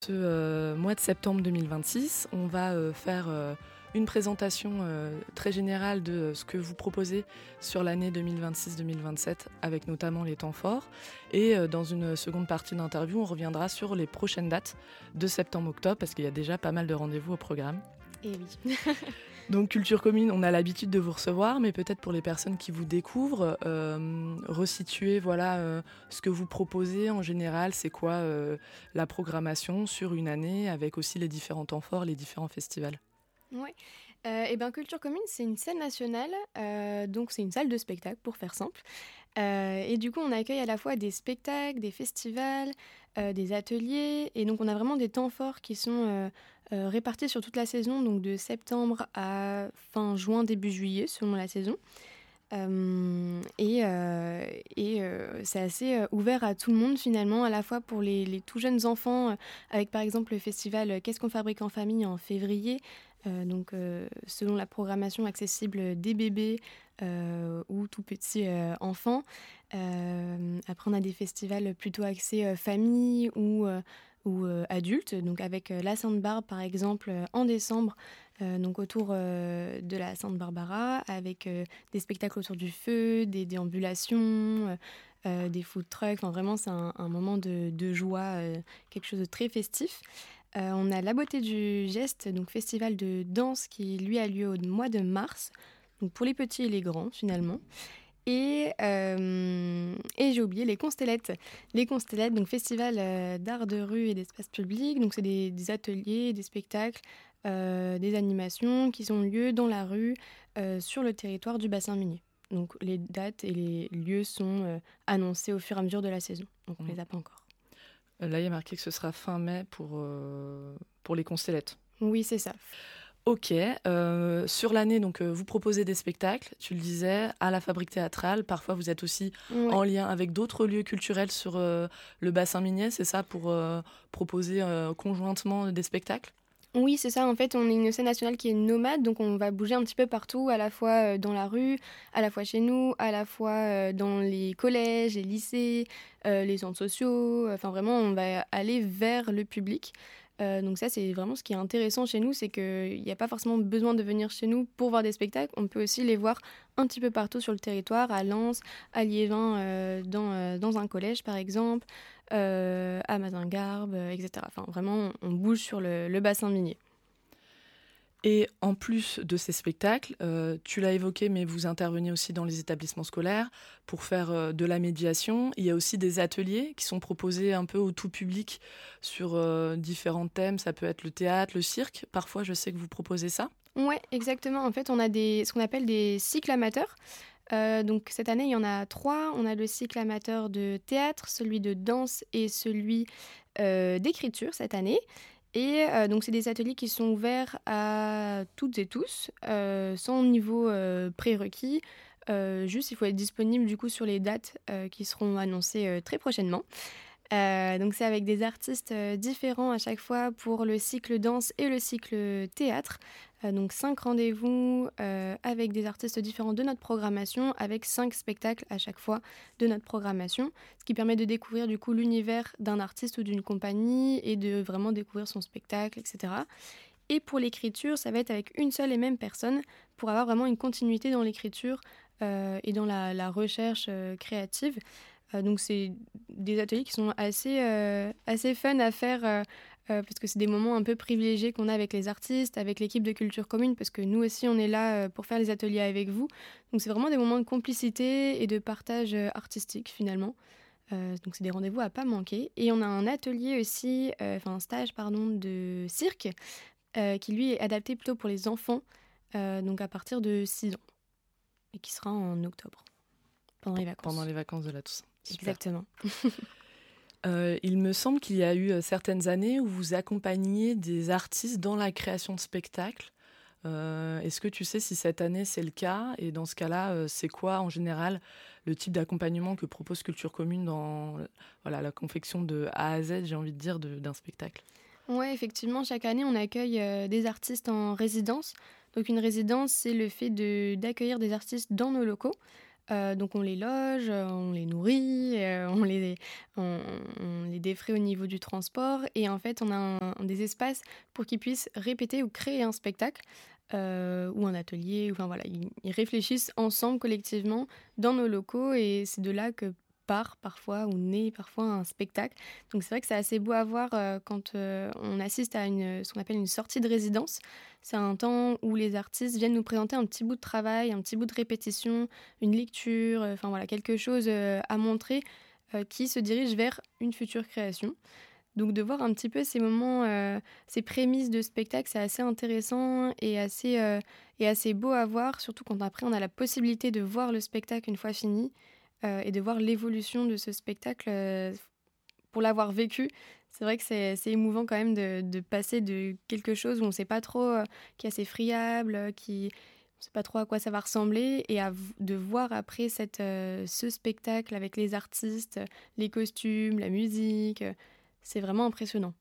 Ce mois de septembre 2026, on va faire une présentation très générale de ce que vous proposez sur l'année 2026-2027, avec notamment les temps forts. Et dans une seconde partie d'interview, on reviendra sur les prochaines dates de septembre-octobre, parce qu'il y a déjà pas mal de rendez-vous au programme. Et oui. Donc Culture Commune, on a l'habitude de vous recevoir, mais peut-être pour les personnes qui vous découvrent, resituer ce que vous proposez en général, c'est quoi la programmation sur une année, avec aussi les différents temps forts, les différents festivals. Ouais. Culture Commune, c'est une scène nationale, donc c'est une salle de spectacle pour faire simple. Et du coup, on accueille à la fois des spectacles, des festivals, des ateliers. Et donc, on a vraiment des temps forts qui sont répartis sur toute la saison, donc de septembre à fin juin, début juillet, selon la saison. C'est assez ouvert à tout le monde finalement, à la fois pour les tout jeunes enfants, avec par exemple le festival Qu'est-ce qu'on fabrique en famille en février. Selon la programmation accessible des bébés ou tout petits enfants. Après, on a des festivals plutôt axés famille ou adultes, donc avec la Sainte-Barbe par exemple en décembre, donc autour de la Sainte-Barbara, avec des spectacles autour du feu, des déambulations, des food trucks. Enfin, vraiment, c'est un moment de joie, quelque chose de très festif. On a La Beauté du Geste, donc festival de danse qui lui a lieu au mois de mars, donc pour les petits et les grands finalement. Et j'ai oublié les Constellettes. Les Constellettes, donc festival d'art de rue et d'espace public. Donc c'est des ateliers, des spectacles, des animations qui ont lieu dans la rue sur le territoire du bassin minier. Donc les dates et les lieux sont annoncés au fur et à mesure de la saison. Donc on ne les a pas encore. Là, il y a marqué que ce sera fin mai pour les Constellettes. Oui, c'est ça. Ok. Sur l'année, donc, vous proposez des spectacles, tu le disais, à la Fabrique théâtrale. Parfois, vous êtes aussi en lien avec d'autres lieux culturels sur le bassin minier, c'est ça, pour proposer conjointement des spectacles ? Oui, c'est ça. En fait, on est une scène nationale qui est nomade, donc on va bouger un petit peu partout, à la fois dans la rue, à la fois chez nous, à la fois dans les collèges, les lycées, les centres sociaux. Enfin, vraiment, on va aller vers le public. Donc ça, c'est vraiment ce qui est intéressant chez nous, c'est qu'il n'y a pas forcément besoin de venir chez nous pour voir des spectacles. On peut aussi les voir un petit peu partout sur le territoire, à Lens, à Liévin, dans un collège par exemple, à Mazingarbe, etc. Enfin, vraiment, on bouge sur le bassin minier. Et en plus de ces spectacles, tu l'as évoqué, mais vous intervenez aussi dans les établissements scolaires pour faire de la médiation. Il y a aussi des ateliers qui sont proposés un peu au tout public sur différents thèmes. Ça peut être le théâtre, le cirque. Parfois, je sais que vous proposez ça. Ouais, exactement. En fait, on a ce qu'on appelle des cycles amateurs. Donc cette année, il y en a 3. On a le cycle amateur de théâtre, celui de danse et celui d'écriture cette année. Et donc c'est des ateliers qui sont ouverts à toutes et tous, sans niveau prérequis. Juste, il faut être disponible du coup sur les dates qui seront annoncées très prochainement. Donc c'est avec des artistes différents à chaque fois pour le cycle danse et le cycle théâtre. Donc 5 rendez-vous avec des artistes différents de notre programmation, avec 5 spectacles à chaque fois de notre programmation, ce qui permet de découvrir du coup l'univers d'un artiste ou d'une compagnie et de vraiment découvrir son spectacle, etc. Et pour l'écriture, ça va être avec une seule et même personne pour avoir vraiment une continuité dans l'écriture et dans la recherche créative. Donc c'est des ateliers qui sont assez fun à faire parce que c'est des moments un peu privilégiés qu'on a avec les artistes, avec l'équipe de Culture Commune, parce que nous aussi on est là pour faire les ateliers avec vous. Donc c'est vraiment des moments de complicité et de partage artistique finalement. Donc c'est des rendez-vous à pas manquer. Et on a un atelier aussi, un stage pardon, de cirque qui lui est adapté plutôt pour les enfants, donc à partir de 6 ans, et qui sera en octobre, pendant les vacances. Pendant les vacances de la Toussaint. Super. Exactement. Il me semble qu'il y a eu certaines années où vous accompagniez des artistes dans la création de spectacles. Est-ce que tu sais si cette année c'est le cas ? Et dans ce cas-là, c'est quoi en général le type d'accompagnement que propose Culture Commune dans la confection de A à Z, j'ai envie de dire, d'un spectacle ? Ouais, effectivement, chaque année on accueille des artistes en résidence. Donc une résidence, c'est le fait d'accueillir des artistes dans nos locaux. Donc on les loge, on les nourrit, on les défraie au niveau du transport et en fait on a des espaces pour qu'ils puissent répéter ou créer un spectacle ou un atelier. Enfin voilà, ils réfléchissent ensemble collectivement dans nos locaux et c'est de là que part parfois ou naît parfois un spectacle. Donc c'est vrai que c'est assez beau à voir quand on assiste à ce qu'on appelle une sortie de résidence. C'est un temps où les artistes viennent nous présenter un petit bout de travail, un petit bout de répétition, une lecture, enfin voilà, quelque chose à montrer qui se dirige vers une future création. Donc de voir un petit peu ces moments, ces prémices de spectacle, c'est assez intéressant et assez beau à voir, surtout quand après on a la possibilité de voir le spectacle une fois fini et de voir l'évolution de ce spectacle pour l'avoir vécu. C'est vrai que c'est émouvant quand même de passer de quelque chose où on ne sait pas trop, qui est assez friable, on ne sait pas trop à quoi ça va ressembler, et de voir après ce spectacle avec les artistes, les costumes, la musique. C'est vraiment impressionnant.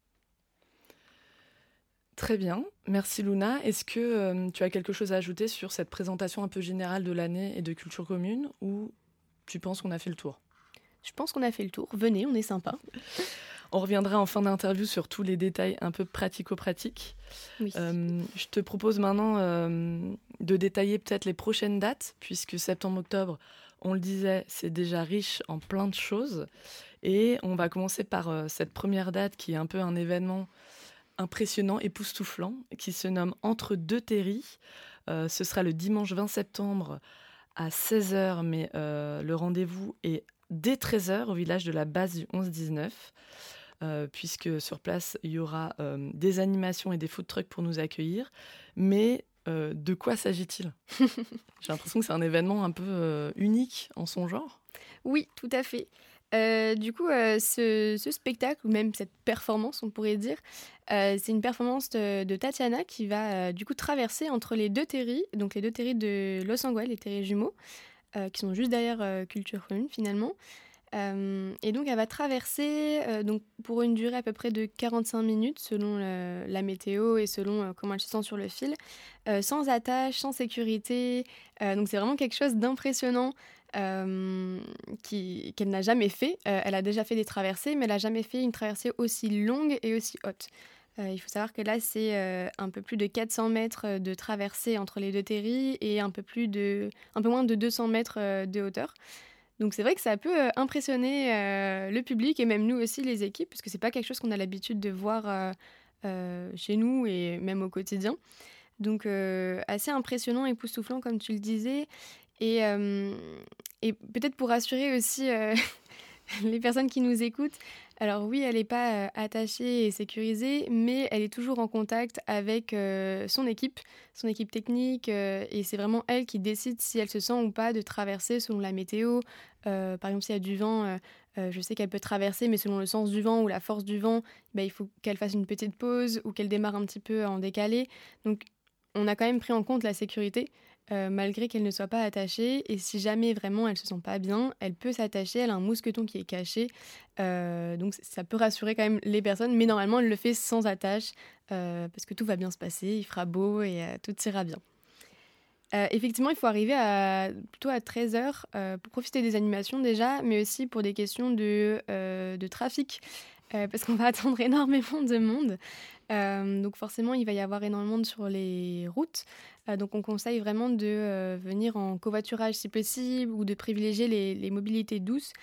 Très bien, merci Luna. Est-ce que tu as quelque chose à ajouter sur cette présentation un peu générale de l'année et de Culture Commune, ou tu penses qu'on a fait le tour? Je pense qu'on a fait le tour. Venez, on est sympa. On reviendra en fin d'interview sur tous les détails un peu pratico-pratiques. Oui. Je te propose maintenant de détailler peut-être les prochaines dates, puisque septembre-octobre, on le disait, c'est déjà riche en plein de choses. Et on va commencer par cette première date qui est un peu un événement impressionnant, époustouflant, qui se nomme Entre deux terris. Ce sera le dimanche 20 septembre à 16h, mais le rendez-vous est dès 13h au village de la base du 11-19, puisque sur place, il y aura des animations et des food trucks pour nous accueillir. Mais de quoi s'agit-il? J'ai l'impression que c'est un événement un peu unique en son genre. Oui, tout à fait. Du coup, ce spectacle, ou même cette performance, on pourrait dire, c'est une performance de Tatiana qui va du coup traverser entre les deux terris, donc les deux terris de Los Angeles, les terris jumeaux, qui sont juste derrière Culture Commune finalement. Et donc elle va traverser donc pour une durée à peu près de 45 minutes selon la météo et selon comment elle se sent sur le fil, sans attache, sans sécurité. Donc c'est vraiment quelque chose d'impressionnant qu'elle n'a jamais fait. Elle a déjà fait des traversées, mais elle n'a jamais fait une traversée aussi longue et aussi haute. Il faut savoir que là, c'est un peu plus de 400 mètres de traversée entre les deux terris et un peu moins de 200 mètres de hauteur. Donc c'est vrai que ça peut impressionner le public et même nous aussi, les équipes, parce que c'est pas quelque chose qu'on a l'habitude de voir chez nous et même au quotidien. Donc assez impressionnant, époustouflant comme tu le disais. Et, euh, et peut-être pour rassurer aussi les personnes qui nous écoutent, alors oui, elle n'est pas attachée et sécurisée, mais elle est toujours en contact avec son équipe technique, et c'est vraiment elle qui décide si elle se sent ou pas de traverser selon la météo. Par exemple, s'il y a du vent, je sais qu'elle peut traverser, mais selon le sens du vent ou la force du vent, il faut qu'elle fasse une petite pause ou qu'elle démarre un petit peu en décalé. Donc, on a quand même pris en compte la sécurité. Malgré qu'elle ne soit pas attachée, et si jamais vraiment elle se sent pas bien, elle peut s'attacher, elle a un mousqueton qui est caché, donc ça peut rassurer quand même les personnes, mais normalement elle le fait sans attache, parce que tout va bien se passer, il fera beau et tout ira bien. Effectivement, il faut arriver plutôt à 13h pour profiter des animations déjà, mais aussi pour des questions de trafic, parce qu'on va attendre énormément de monde. Donc forcément, il va y avoir énormément de monde sur les routes. Donc on conseille vraiment de venir en covoiturage si possible ou de privilégier les mobilités douces.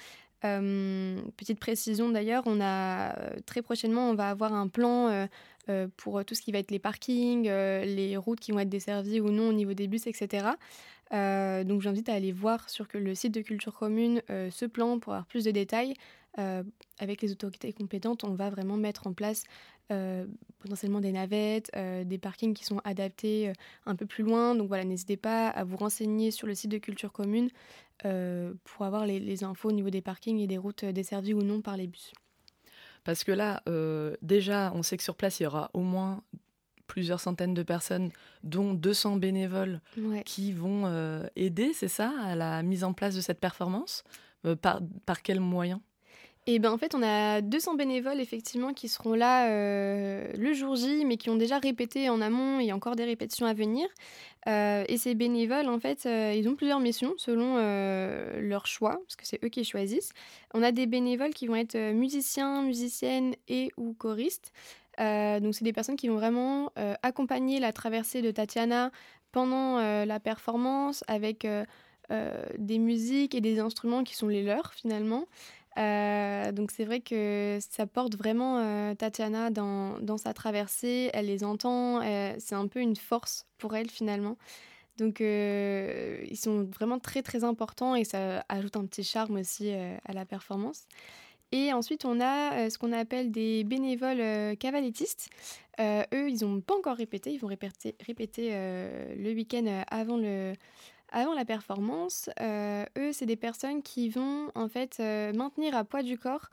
Petite précision d'ailleurs, très prochainement, on va avoir un plan pour tout ce qui va être les parkings, les routes qui vont être desservies ou non au niveau des bus, etc. Donc j'invite à aller voir sur le site de Culture Commune ce plan pour avoir plus de détails. Avec les autorités compétentes, on va vraiment mettre en place potentiellement des navettes, des parkings qui sont adaptés un peu plus loin. Donc voilà, n'hésitez pas à vous renseigner sur le site de Culture Commune pour avoir les infos au niveau des parkings et des routes desservies ou non par les bus. Parce que là, déjà, on sait que sur place, il y aura au moins plusieurs centaines de personnes, dont 200 bénévoles qui vont aider, c'est ça, à la mise en place de cette performance. Par quels moyens ? Et ben, en fait, on a 200 bénévoles effectivement qui seront là le jour J, mais qui ont déjà répété en amont et encore des répétitions à venir. Et ces bénévoles, en fait, ils ont plusieurs missions selon leur choix, parce que c'est eux qui choisissent. On a des bénévoles qui vont être musiciens, musiciennes et ou choristes. Donc, c'est des personnes qui vont vraiment accompagner la traversée de Tatiana pendant la performance avec des musiques et des instruments qui sont les leurs finalement. Donc c'est vrai que ça porte vraiment Tatiana dans sa traversée, elle les entend, c'est un peu une force pour elle finalement. Donc ils sont vraiment très très importants et ça ajoute un petit charme aussi à la performance. Et ensuite on a ce qu'on appelle des bénévoles cavalettistes. Eux ils n'ont pas encore répété, ils vont répéter le week-end avant la performance. Eux, c'est des personnes qui vont en fait maintenir à poids du corps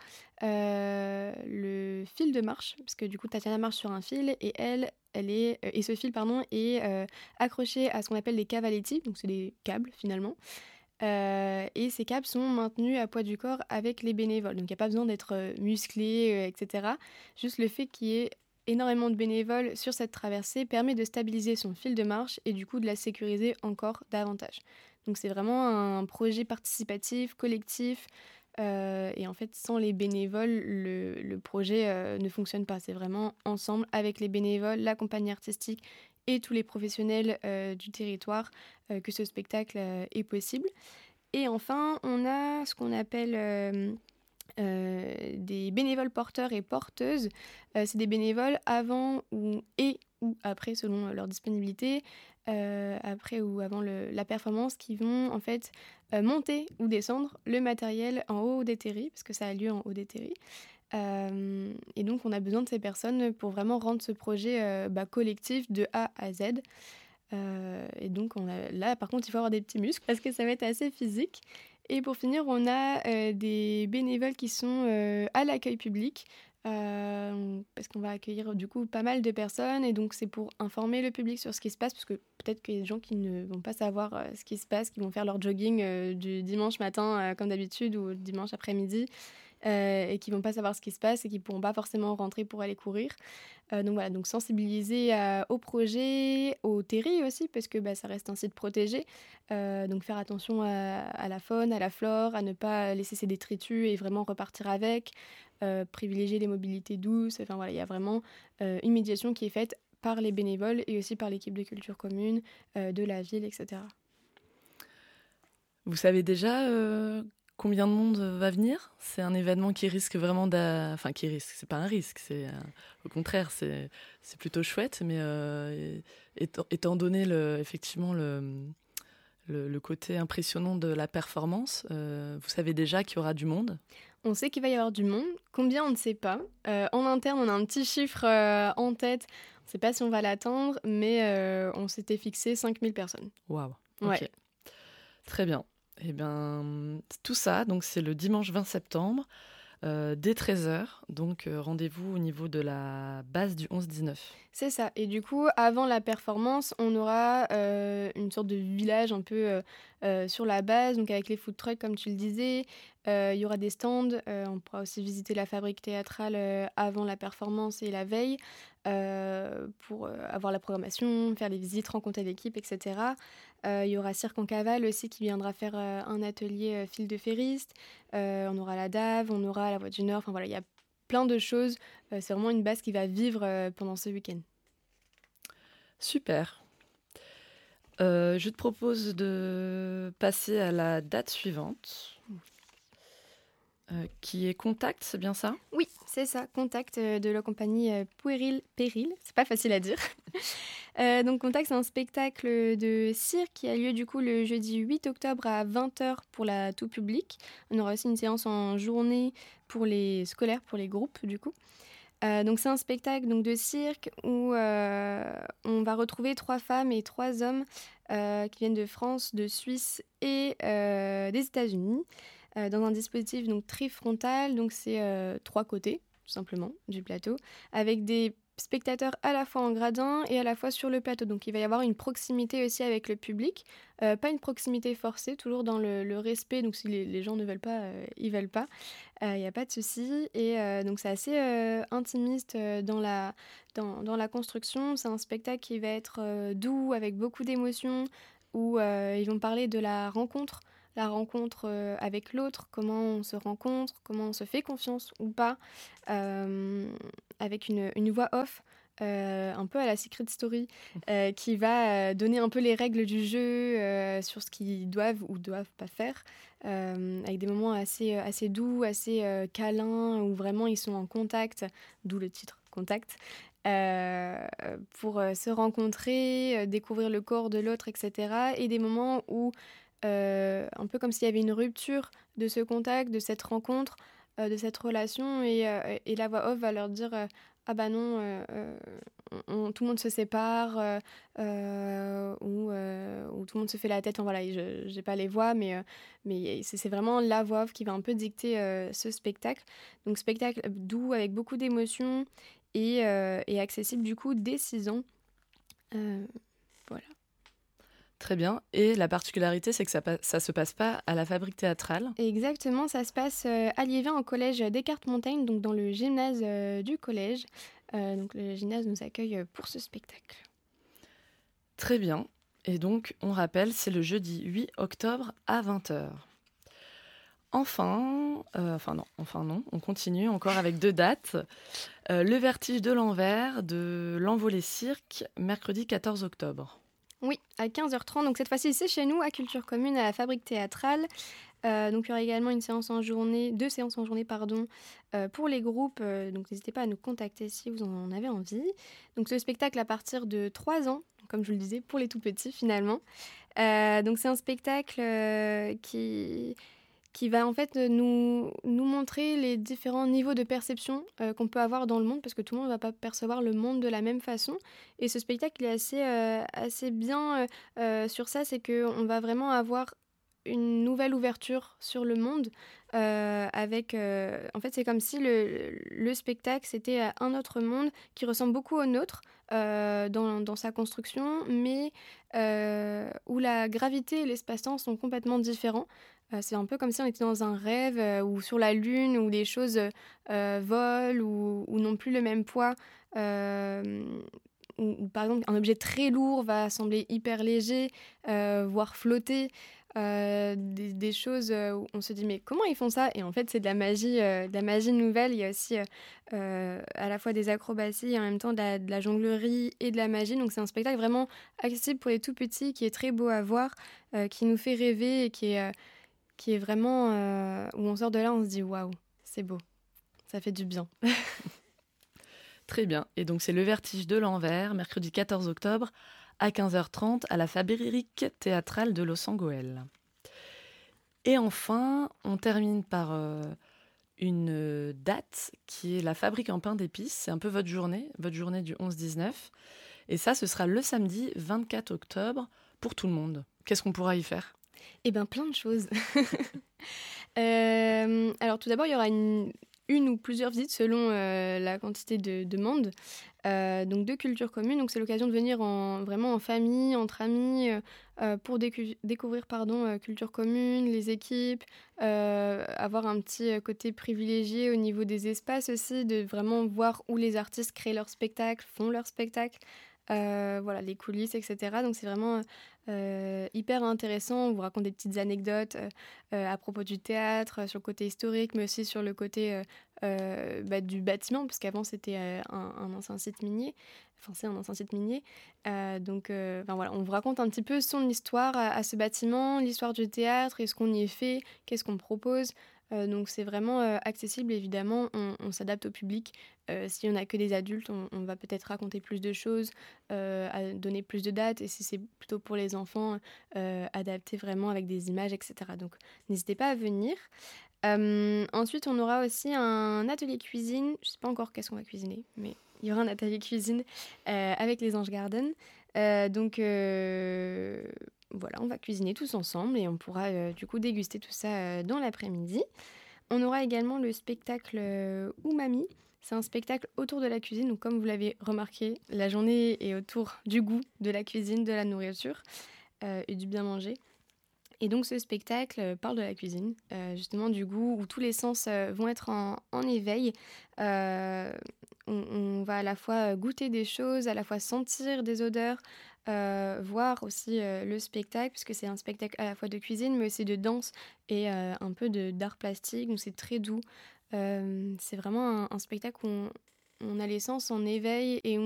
le fil de marche, parce que du coup Tatiana marche sur un fil et et ce fil pardon est accroché à ce qu'on appelle des cavaletti, donc c'est des câbles finalement. Et ces câbles sont maintenus à poids du corps avec les bénévoles, donc il n'y a pas besoin d'être musclé, etc. Juste le fait qu'il y ait énormément de bénévoles sur cette traversée permet de stabiliser son fil de marche et du coup de la sécuriser encore davantage. Donc c'est vraiment un projet participatif, collectif, et en fait sans les bénévoles, le projet ne fonctionne pas. C'est vraiment ensemble avec les bénévoles, la compagnie artistique et tous les professionnels du territoire que ce spectacle est possible. Et enfin, on a ce qu'on appelle des bénévoles porteurs et porteuses. C'est des bénévoles avant ou après, selon leur disponibilité, après ou avant la performance, qui vont en fait monter ou descendre le matériel en haut des terris, parce que ça a lieu en haut des terris. Et donc, on a besoin de ces personnes pour vraiment rendre ce projet collectif de A à Z. Et donc, là, par contre, il faut avoir des petits muscles parce que ça va être assez physique. Et pour finir, on a des bénévoles qui sont à l'accueil public, parce qu'on va accueillir du coup pas mal de personnes. Et donc, c'est pour informer le public sur ce qui se passe, parce que peut-être qu'il y a des gens qui ne vont pas savoir ce qui se passe, qui vont faire leur jogging du dimanche matin, comme d'habitude, ou dimanche après-midi. Et qui vont pas savoir ce qui se passe et qui pourront pas forcément rentrer pour aller courir. Donc voilà, donc sensibiliser au projet, aux terris aussi, parce que ça reste un site protégé. Donc faire attention à la faune, à la flore, à ne pas laisser ses détritus et vraiment repartir avec, privilégier les mobilités douces. Enfin voilà, il y a vraiment une médiation qui est faite par les bénévoles et aussi par l'équipe de culture commune de la ville, etc. Vous savez déjà combien de monde va venir ? C'est un événement qui risque vraiment Enfin, qui risque, c'est pas un risque, au contraire, c'est plutôt chouette, mais étant donné effectivement le côté impressionnant de la performance, vous savez déjà qu'il y aura du monde ? On sait qu'il va y avoir du monde. Combien, on ne sait pas. En interne, on a un petit chiffre en tête. On ne sait pas si on va l'atteindre, mais on s'était fixé 5000 personnes. Waouh, ok. Ouais. Très bien. Eh bien, tout ça, donc c'est le dimanche 20 septembre, dès 13h. Donc, rendez-vous au niveau de la base du 11-19. C'est ça. Et du coup, avant la performance, on aura une sorte de village un peu sur la base, donc avec les food trucks, comme tu le disais. Il y aura des stands. On pourra aussi visiter la fabrique théâtrale avant la performance et la veille pour avoir la programmation, faire des visites, rencontrer l'équipe, etc. Il y aura Cirque en Cavale aussi qui viendra faire un atelier fil de ferriste. On aura la DAV, on aura la Voix du Nord. Enfin voilà, il y a plein de choses. C'est vraiment une base qui va vivre pendant ce week-end. Super. Je te propose de passer à la date suivante, qui est Contact, c'est bien ça ? Oui, c'est ça, Contact de la compagnie Péril. C'est pas facile à dire. Donc Contact, c'est un spectacle de cirque qui a lieu du coup le jeudi 8 octobre à 20h pour tout public. On aura aussi une séance en journée pour les scolaires, pour les groupes du coup. Donc c'est un spectacle donc, de cirque où on va retrouver 3 femmes et 3 hommes qui viennent de France, de Suisse et des États-Unis dans un dispositif donc trifrontal. Donc c'est 3 côtés tout simplement du plateau avec des spectateurs à la fois en gradin et à la fois sur le plateau. Donc il va y avoir une proximité aussi avec le public. Pas une proximité forcée, toujours dans le respect. Donc si les gens ne veulent pas, ils veulent pas. Il n'y a pas de souci. Et donc c'est assez intimiste dans la construction. C'est un spectacle qui va être doux, avec beaucoup d'émotions, où ils vont parler de la rencontre avec l'autre, comment on se rencontre, comment on se fait confiance ou pas, avec une voix off. Un peu à la Secret Story, qui va donner un peu les règles du jeu sur ce qu'ils doivent ou doivent pas faire, avec des moments assez doux, assez câlins, où vraiment ils sont en contact, d'où le titre Contact, pour se rencontrer, découvrir le corps de l'autre, etc. Et des moments où, un peu comme s'il y avait une rupture de ce contact, de cette rencontre, de cette relation, et la voix off va leur dire ah bah non, tout le monde se sépare, ou tout le monde se fait la tête. Enfin, voilà, je n'ai pas les voix, mais c'est vraiment la voix off qui va un peu dicter ce spectacle. Donc spectacle doux, avec beaucoup d'émotions, et accessible du coup dès 6 ans. Voilà. Très bien. Et la particularité, c'est que ça se passe pas à la Fabrique théâtrale. Exactement, ça se passe à Liévin, au collège Descartes-Montaigne, donc dans le gymnase du collège. Donc le gymnase nous accueille pour ce spectacle. Très bien. Et donc, on rappelle, c'est le jeudi 8 octobre à 20h. Enfin non, on continue encore avec 2 dates. Le Vertige de l'envers de l'Envolée Cirque, mercredi 14 octobre. Oui, à 15h30, donc cette fois-ci c'est chez nous, à Culture Commune, à la Fabrique théâtrale. Donc il y aura également deux séances en journée, pour les groupes, donc n'hésitez pas à nous contacter si vous en avez envie. Donc ce spectacle à partir de 3 ans, comme je vous le disais, pour les tout petits finalement. Donc c'est un spectacle qui va en fait nous montrer les différents niveaux de perception qu'on peut avoir dans le monde, parce que tout le monde ne va pas percevoir le monde de la même façon. Et ce spectacle est assez bien sur ça, c'est qu'on va vraiment avoir une nouvelle ouverture sur le monde, en fait c'est comme si le spectacle c'était un autre monde qui ressemble beaucoup au nôtre dans sa construction, mais où la gravité et l'espace-temps sont complètement différents. C'est un peu comme si on était dans un rêve, ou sur la lune, où les choses volent ou n'ont plus le même poids, où par exemple un objet très lourd va sembler hyper léger, voire flotter. Des choses où on se dit mais comment ils font ça, et en fait c'est de la magie nouvelle. Il y a aussi à la fois des acrobaties et en même temps de la jonglerie et de la magie. Donc c'est un spectacle vraiment accessible pour les tout petits, qui est très beau à voir, qui nous fait rêver, et qui est vraiment où on sort de là, on se dit waouh, c'est beau, ça fait du bien. Très bien. Et donc c'est le Vertige de l'envers, mercredi 14 octobre à 15h30 à la Fabrique théâtrale de Los-Angeles. Et enfin, on termine par une date qui est la Fabrique en pain d'épices. C'est un peu votre journée du 11-19. Et ça, ce sera le samedi 24 octobre pour tout le monde. Qu'est-ce qu'on pourra y faire ? Eh bien, plein de choses. Alors tout d'abord, il y aura une ou plusieurs visites selon la quantité de demandes, donc de Culture Commune. Donc c'est l'occasion de venir vraiment en famille, entre amis, pour découvrir Culture Commune, les équipes, avoir un petit côté privilégié au niveau des espaces aussi, de vraiment voir où les artistes créent leur spectacle, font leur spectacle. Voilà, les coulisses, etc. Donc c'est vraiment hyper intéressant. On vous raconte des petites anecdotes à propos du théâtre, sur le côté historique, mais aussi sur le côté du bâtiment, parce qu'avant c'était un ancien site minier. Enfin, c'est un ancien site minier. Donc voilà, on vous raconte un petit peu son histoire à ce bâtiment, l'histoire du théâtre et ce qu'on y est fait, qu'est-ce qu'on propose. Donc c'est vraiment accessible, évidemment, on s'adapte au public. Si on n'a que des adultes, on va peut-être raconter plus de choses, donner plus de dates, et si c'est plutôt pour les enfants, adapter vraiment avec des images, etc. Donc n'hésitez pas à venir. Ensuite, on aura aussi un atelier cuisine. Je ne sais pas encore qu'est-ce qu'on va cuisiner, mais il y aura un atelier cuisine avec les Anges Garden. Voilà, on va cuisiner tous ensemble et on pourra du coup déguster tout ça dans l'après-midi. On aura également le spectacle Umami, C'est un spectacle autour de la cuisine. Donc, comme vous l'avez remarqué, la journée est autour du goût, de la cuisine, de la nourriture et du bien manger. Et donc, ce spectacle parle de la cuisine, justement du goût, où tous les sens vont être en éveil. On va à la fois goûter des choses, à la fois sentir des odeurs, voir aussi le spectacle, puisque c'est un spectacle à la fois de cuisine, mais aussi de danse et un peu d'art plastique. Donc, c'est très doux. C'est vraiment un spectacle où on a les sens en éveil et où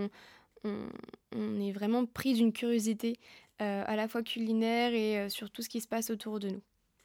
on est vraiment pris d'une curiosité à la fois culinaire et sur tout ce qui se passe autour de nous.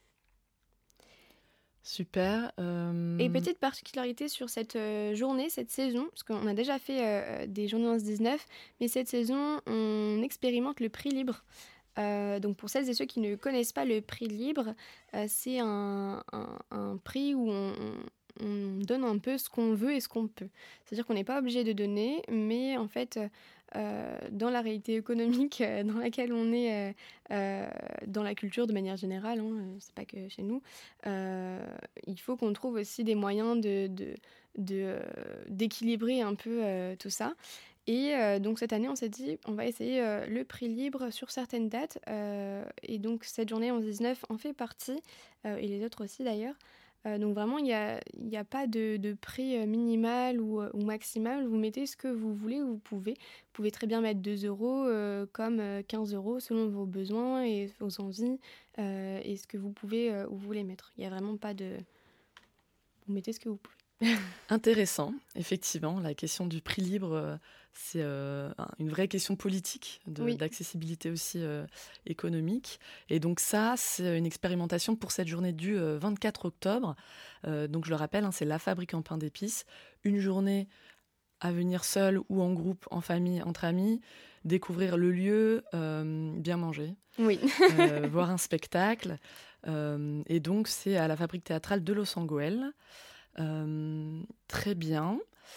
Super. Et petite particularité sur cette journée, cette saison, parce qu'on a déjà fait des journées 11-19, mais cette saison, on expérimente le prix libre. Donc pour celles et ceux qui ne connaissent pas le prix libre, c'est un prix où on donne un peu ce qu'on veut et ce qu'on peut. C'est-à-dire qu'on n'est pas obligé de donner, mais en fait, dans la réalité économique dans laquelle on est, dans la culture de manière générale, c'est pas que chez nous, il faut qu'on trouve aussi des moyens d'équilibrer un peu tout ça. Et donc cette année, on s'est dit, on va essayer le prix libre sur certaines dates. Et donc cette journée 11-19 en fait partie, et les autres aussi d'ailleurs. Donc vraiment, il y a pas de prix minimal ou maximal. Vous mettez ce que vous voulez, vous pouvez. Vous pouvez très bien mettre 2 € comme 15 € selon vos besoins et vos envies et ce que vous pouvez ou vous voulez mettre. Il n'y a vraiment pas de... Vous mettez ce que vous pouvez. Intéressant, effectivement. La question du prix libre, c'est une vraie question politique, Oui. d'accessibilité aussi économique. Et donc ça, c'est une expérimentation pour cette journée du 24 octobre. Donc je le rappelle, c'est La Fabrique en pain d'épices. Une journée à venir seul ou en groupe, en famille, entre amis, découvrir le lieu, bien manger, Oui. voir un spectacle. Et donc c'est à la Fabrique théâtrale de Los Angeles. Très bien.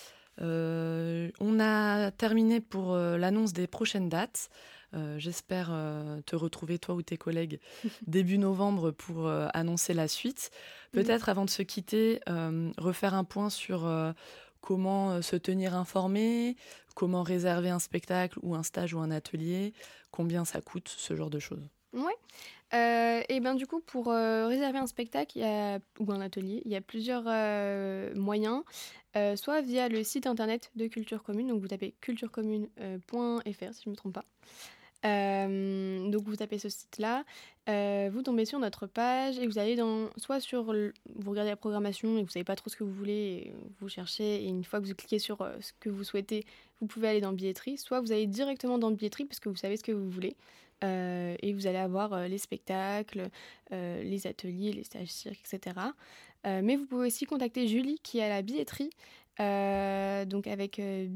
On a terminé pour l'annonce des prochaines dates. J'espère te retrouver, toi ou tes collègues, début novembre pour annoncer la suite. Peut-être avant de se quitter, refaire un point sur comment se tenir informé, comment réserver un spectacle ou un stage ou un atelier, combien ça coûte, ce genre de choses. Ouais. Et ben du coup, pour réserver un spectacle ou un atelier, il y a plusieurs moyens. Soit via le site internet de Culture Commune, donc vous tapez culturecommune.fr si je ne me trompe pas. Donc vous tapez ce site-là, vous tombez sur notre page et vous allez vous regardez la programmation et vous ne savez pas trop ce que vous voulez, et vous cherchez, et une fois que vous cliquez sur ce que vous souhaitez, vous pouvez aller dans billetterie, soit vous allez directement dans billetterie parce que vous savez ce que vous voulez. Et vous allez avoir les spectacles, les ateliers, les stages cirques, etc. Mais vous pouvez aussi contacter Julie qui est à la billetterie, donc avec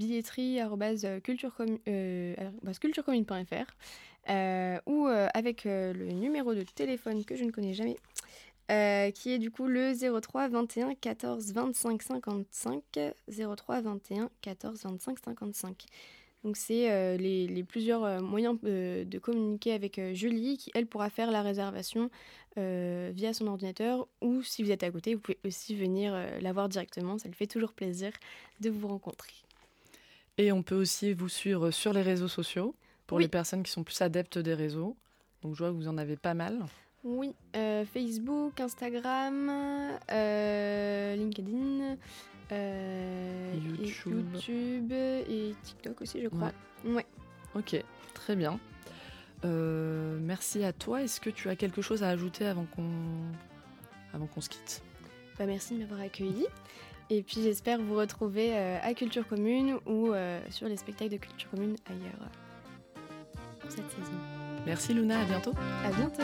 billetterie@culturecommune.fr ou avec le numéro de téléphone que je ne connais jamais, qui est du coup le 03 21 14 25 55, 03 21 14 25 55. Donc c'est les plusieurs moyens de communiquer avec Julie, qui elle pourra faire la réservation via son ordinateur, ou si vous êtes à côté, vous pouvez aussi venir la voir directement, ça lui fait toujours plaisir de vous rencontrer. Et on peut aussi vous suivre sur les réseaux sociaux, pour Oui. les personnes qui sont plus adeptes des réseaux. Donc je vois que vous en avez pas mal. Oui, Facebook, Instagram, LinkedIn... YouTube et TikTok aussi, je crois. Ouais. Ok, très bien. Merci à toi. Est-ce que tu as quelque chose à ajouter avant qu'on se quitte ? Merci de m'avoir accueilli. Et puis j'espère vous retrouver à Culture Commune ou sur les spectacles de Culture Commune ailleurs pour cette saison. Merci Luna, à bientôt. À bientôt.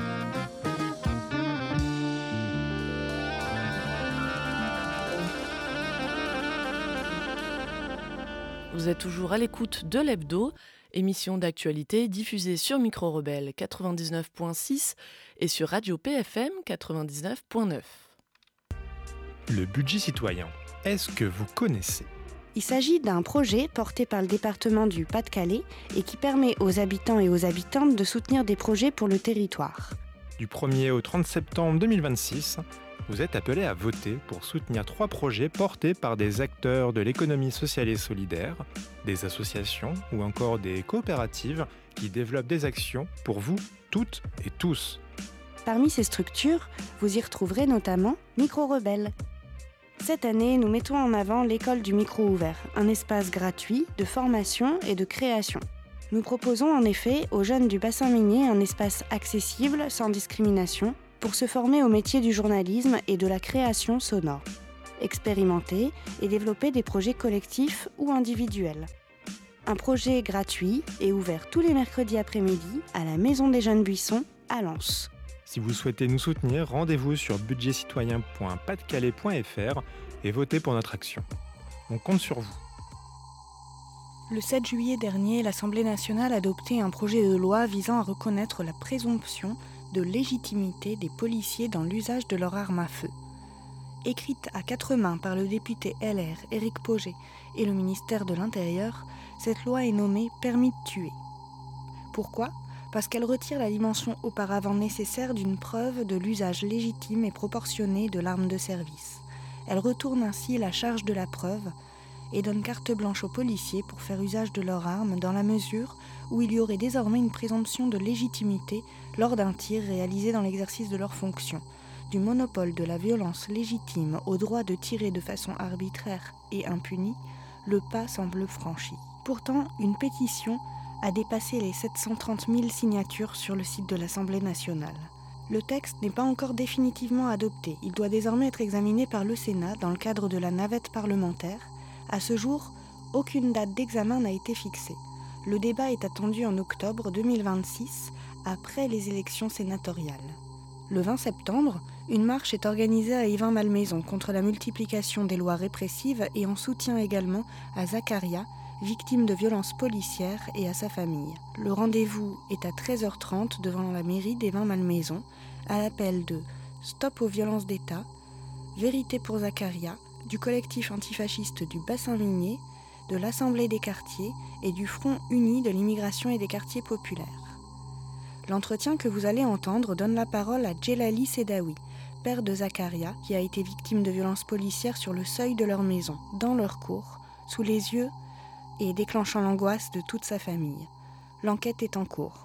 Vous êtes toujours à l'écoute de l'Hebdo, émission d'actualité diffusée sur Micro Rebelle 99.6 et sur Radio PFM 99.9. Le budget citoyen, est-ce que vous connaissez ? Il s'agit d'un projet porté par le département du Pas-de-Calais et qui permet aux habitants et aux habitantes de soutenir des projets pour le territoire. Du 1er au 30 septembre 2026, vous êtes appelé à voter pour soutenir 3 projets portés par des acteurs de l'économie sociale et solidaire, des associations ou encore des coopératives qui développent des actions pour vous, toutes et tous. Parmi ces structures, vous y retrouverez notamment Micro Rebelle. Cette année, nous mettons en avant l'école du micro ouvert, un espace gratuit de formation et de création. Nous proposons en effet aux jeunes du bassin minier un espace accessible, sans discrimination, pour se former au métier du journalisme et de la création sonore, expérimenter et développer des projets collectifs ou individuels. Un projet gratuit et ouvert tous les mercredis après-midi à la Maison des Jeunes Buissons à Lens. Si vous souhaitez nous soutenir, rendez-vous sur budgetcitoyen.pasdecalais.fr et votez pour notre action. On compte sur vous. Le 7 juillet dernier, l'Assemblée nationale a adopté un projet de loi visant à reconnaître la présomption de légitimité des policiers dans l'usage de leur arme à feu. Écrite à 4 mains par le député LR Éric Pauget et le ministère de l'Intérieur, cette loi est nommée « Permis de tuer ». Pourquoi ? Parce qu'elle retire la dimension auparavant nécessaire d'une preuve de l'usage légitime et proportionné de l'arme de service. Elle retourne ainsi la charge de la preuve et donne carte blanche aux policiers pour faire usage de leur arme dans la mesure où il y aurait désormais une présomption de légitimité lors d'un tir réalisé dans l'exercice de leurs fonctions. Du monopole de la violence légitime au droit de tirer de façon arbitraire et impunie, le pas semble franchi. Pourtant, une pétition a dépassé les 730 000 signatures sur le site de l'Assemblée nationale. Le texte n'est pas encore définitivement adopté. Il doit désormais être examiné par le Sénat dans le cadre de la navette parlementaire. À ce jour, aucune date d'examen n'a été fixée. Le débat est attendu en octobre 2026, après les élections sénatoriales. Le 20 septembre, une marche est organisée à Évin-Malmaison contre la multiplication des lois répressives et en soutien également à Zakaria, victime de violences policières, et à sa famille. Le rendez-vous est à 13h30 devant la mairie d'Évin-Malmaison, à l'appel de Stop aux violences d'État, Vérité pour Zakaria, du collectif antifasciste du bassin minier, de l'Assemblée des quartiers et du Front uni de l'immigration et des quartiers populaires. L'entretien que vous allez entendre donne la parole à Djelali Sedawi, père de Zakaria, qui a été victime de violences policières sur le seuil de leur maison, dans leur cour, sous les yeux et déclenchant l'angoisse de toute sa famille. L'enquête est en cours.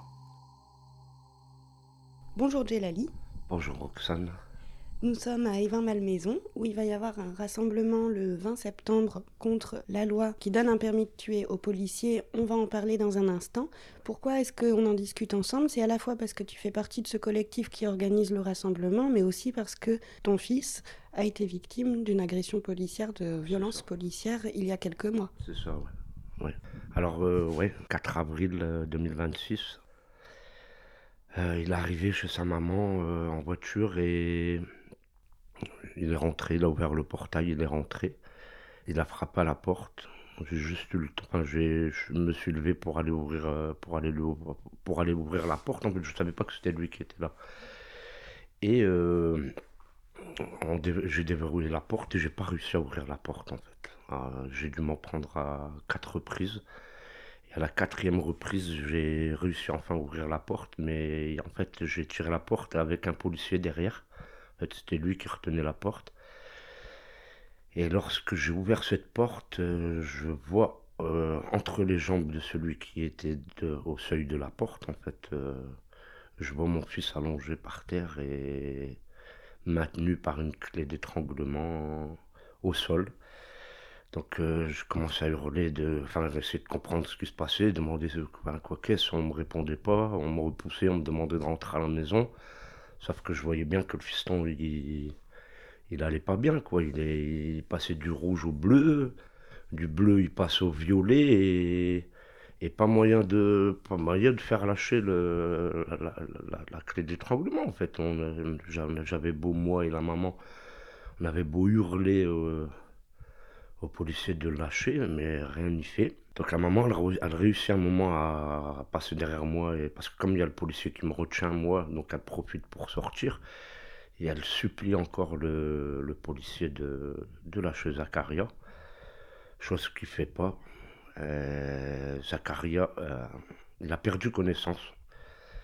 Bonjour Djelali. Bonjour Roxane. Nous sommes à Évin-Malmaison, où il va y avoir un rassemblement le 20 septembre contre la loi qui donne un permis de tuer aux policiers. On va en parler dans un instant. Pourquoi est-ce qu'on en discute ensemble ? C'est à la fois parce que tu fais partie de ce collectif qui organise le rassemblement, mais aussi parce que ton fils a été victime d'une agression policière, de violence policière, il y a quelques mois. C'est ça, ouais. Alors, 4 avril 2026, il est arrivé chez sa maman en voiture et il est rentré, il a ouvert le portail, il est rentré, il a frappé à la porte. J'ai juste eu le temps, je me suis levé pour aller ouvrir la porte. En fait, je savais pas que c'était lui qui était là. Et j'ai déverrouillé la porte et j'ai pas réussi à ouvrir la porte en fait. J'ai dû m'en prendre à 4 reprises. Et à la 4e reprise, j'ai réussi enfin à ouvrir la porte, mais en fait, j'ai tiré la porte avec un policier derrière. En fait, c'était lui qui retenait la porte. Et lorsque j'ai ouvert cette porte, je vois entre les jambes de celui qui était au seuil de la porte, en fait, je vois mon fils allongé par terre et maintenu par une clé d'étranglement au sol. Donc je commençais à hurler, essayer de comprendre ce qui se passait, demander quoi qu'est-ce, on ne me répondait pas, on me repoussait, on me demandait de rentrer à la maison. Sauf que je voyais bien que le fiston, il allait pas bien, quoi. Il passait du rouge au bleu, du bleu il passe au violet, et pas moyen de faire lâcher la clé d'étranglement, en fait. J'avais beau, moi et la maman, on avait beau hurler aux policiers de lâcher, mais rien n'y fait. Donc la maman, elle réussit un moment à passer derrière moi, parce que comme il y a le policier qui me retient, moi, donc elle profite pour sortir, et elle supplie encore le policier de lâcher Zakaria, chose qu'il ne fait pas. Zakaria, il a perdu connaissance.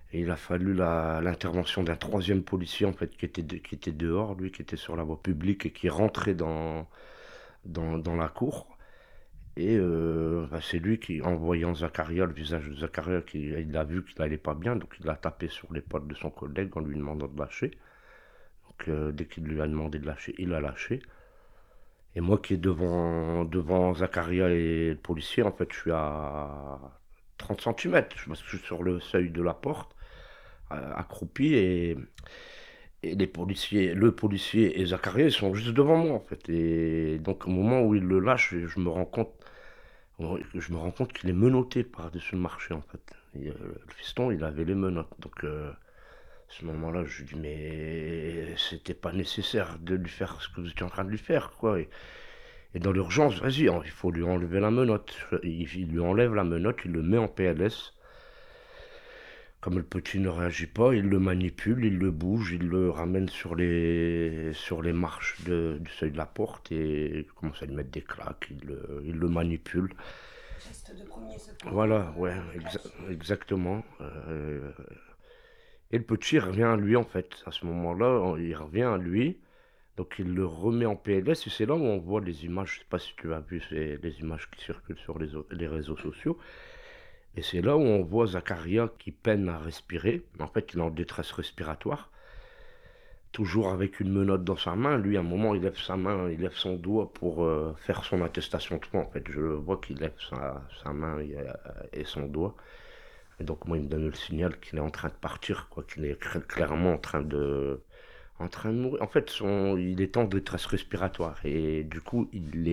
Et il a fallu l'intervention d'un troisième policier, en fait, qui était dehors, lui, qui était sur la voie publique et qui rentrait dans la cour. Et c'est lui qui, en voyant Zakaria, le visage de Zakaria, il a vu qu'il n'allait pas bien, donc il a tapé sur l'épaule de son collègue en lui demandant de lâcher. Donc dès qu'il lui a demandé de lâcher, il a lâché. Et moi qui est devant Zakaria et le policier, en fait, je suis à 30 centimètres, parce que je suis sur le seuil de la porte, accroupi, et le policier et Zakaria, ils sont juste devant moi, en fait. Et donc au moment où il le lâche, je me rends compte qu'il est menotté par-dessus le marché, en fait. Et, le fiston, il avait les menottes. Donc, à ce moment-là, je lui dis, mais c'était pas nécessaire de lui faire ce que vous étiez en train de lui faire, quoi. Et dans l'urgence, vas-y, hein, il faut lui enlever la menotte. Il lui enlève la menotte, il le met en PLS. Comme le petit ne réagit pas, il le manipule, il le bouge, il le ramène sur les marches du seuil de la porte et il commence à lui mettre des claques, il le manipule. Geste de premier secours. Voilà, ouais, exactement. Et le petit revient à lui, en fait. À ce moment-là, il revient à lui. Donc il le remet en PLS et c'est là où on voit les images. Je ne sais pas si tu as vu les images qui circulent sur les réseaux sociaux. Et c'est là où on voit Zakaria qui peine à respirer. En fait, il est en détresse respiratoire. Toujours avec une menotte dans sa main. Lui, à un moment, il lève sa main, il lève son doigt pour faire son attestation de foi. En fait, je vois qu'il lève sa main et son doigt. Et donc, moi, il me donne le signal qu'il est en train de partir, quoi, qu'il est clairement en train de mourir. En fait, il est en détresse respiratoire. Et du coup,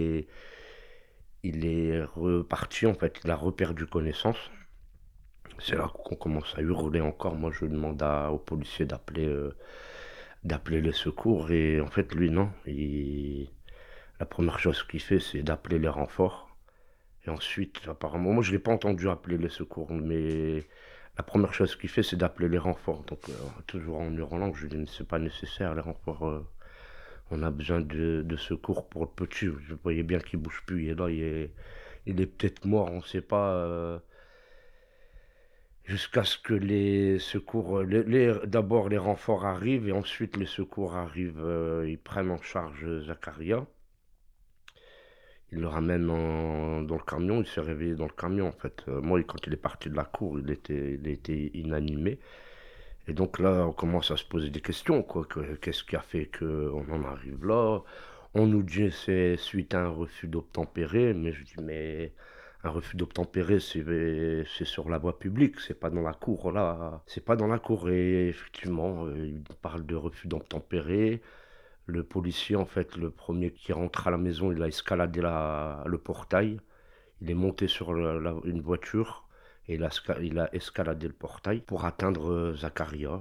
il est reparti, en fait. Il a reperdu connaissance. C'est là qu'on commence à hurler encore. Moi, je demande aux policiers d'appeler les secours. Et en fait, lui, non. La première chose qu'il fait, c'est d'appeler les renforts. Et ensuite, apparemment, moi, je ne l'ai pas entendu appeler les secours, mais la première chose qu'il fait, c'est d'appeler les renforts. Donc, toujours en hurlant, je lui dis, mais c'est pas nécessaire, les renforts. On a besoin de secours pour le petit. Je voyais bien qu'il bouge plus. Il est là, il est peut-être mort, on ne sait pas. Jusqu'à ce que les secours, d'abord les renforts arrivent et ensuite les secours arrivent. Ils prennent en charge Zakaria. Ils le ramènent dans le camion. Il s'est réveillé dans le camion, en fait. Moi, quand il est parti de la cour, il était inanimé. Et donc là, on commence à se poser des questions, quoi. Qu'est-ce qui a fait qu'on en arrive là? On nous dit que c'est suite à un refus d'obtempérer, mais je dis, mais un refus d'obtempérer, c'est sur la voie publique, c'est pas dans la cour, là. C'est pas dans la cour. Et effectivement, il parle de refus d'obtempérer. Le policier, en fait, le premier qui rentre à la maison, il a escaladé le portail. Il est monté sur une voiture. Et il a escaladé le portail pour atteindre Zakaria.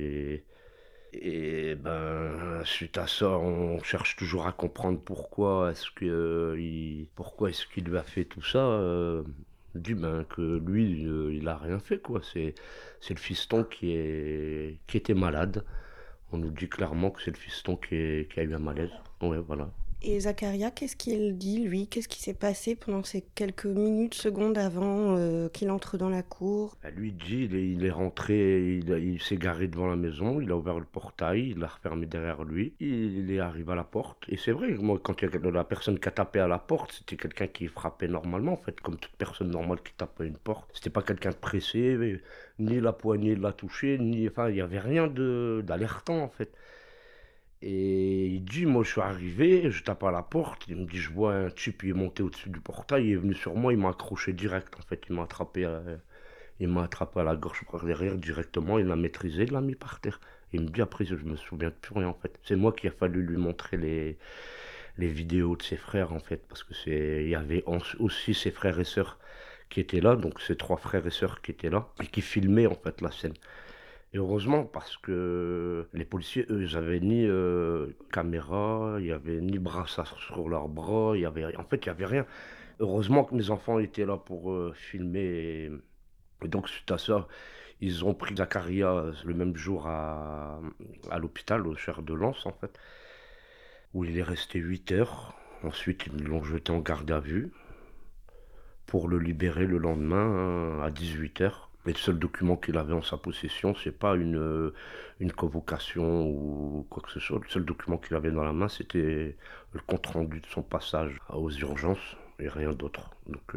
Et ben, suite à ça, on cherche toujours à comprendre pourquoi est-ce qu'il lui a fait tout ça. On dit ben, que lui, il a rien fait, quoi. C'est le fiston qui était malade. On nous dit clairement que c'est le fiston qui a eu un malaise. Ouais, voilà. Et Zakaria, qu'est-ce qu'il dit, lui? Qu'est-ce qui s'est passé pendant ces quelques minutes, secondes avant qu'il entre dans la cour? Lui dit, il est rentré, il s'est garé devant la maison, il a ouvert le portail, il l'a refermé derrière lui, il est arrivé à la porte. Et c'est vrai, moi, quand il y a la personne qui a tapé à la porte, c'était quelqu'un qui frappait normalement, en fait, comme toute personne normale qui tape à une porte. C'était pas quelqu'un de pressé, ni la poignée l'a touché, enfin, il n'y avait rien d'alertant, en fait. Et il dit, moi je suis arrivé, je tape à la porte, il me dit, je vois un type, il est monté au-dessus du portail, il est venu sur moi, il m'a accroché direct, en fait, il m'a attrapé à la gorge par derrière directement, il l'a maîtrisé, il l'a mis par terre. Il me dit, après, je me souviens de plus rien, en fait. C'est moi qui a fallu lui montrer les vidéos de ses frères, en fait, parce que il y avait aussi ses frères et sœurs qui étaient là, donc ses 3 frères et sœurs qui étaient là, et qui filmaient, en fait, la scène. Et heureusement, parce que les policiers, eux, ils n'avaient ni caméra, il n'y avait ni brassard sur leurs bras, en fait, il n'y avait rien. Heureusement que mes enfants étaient là pour filmer. Et donc, suite à ça, ils ont pris Zakaria le même jour à l'hôpital, au Cher de Lens, en fait, où il est resté 8 heures. Ensuite, ils l'ont jeté en garde à vue pour le libérer le lendemain à 18 heures. Et le seul document qu'il avait en sa possession, c'est pas une convocation ou quoi que ce soit. Le seul document qu'il avait dans la main, c'était le compte-rendu de son passage aux urgences et rien d'autre. Donc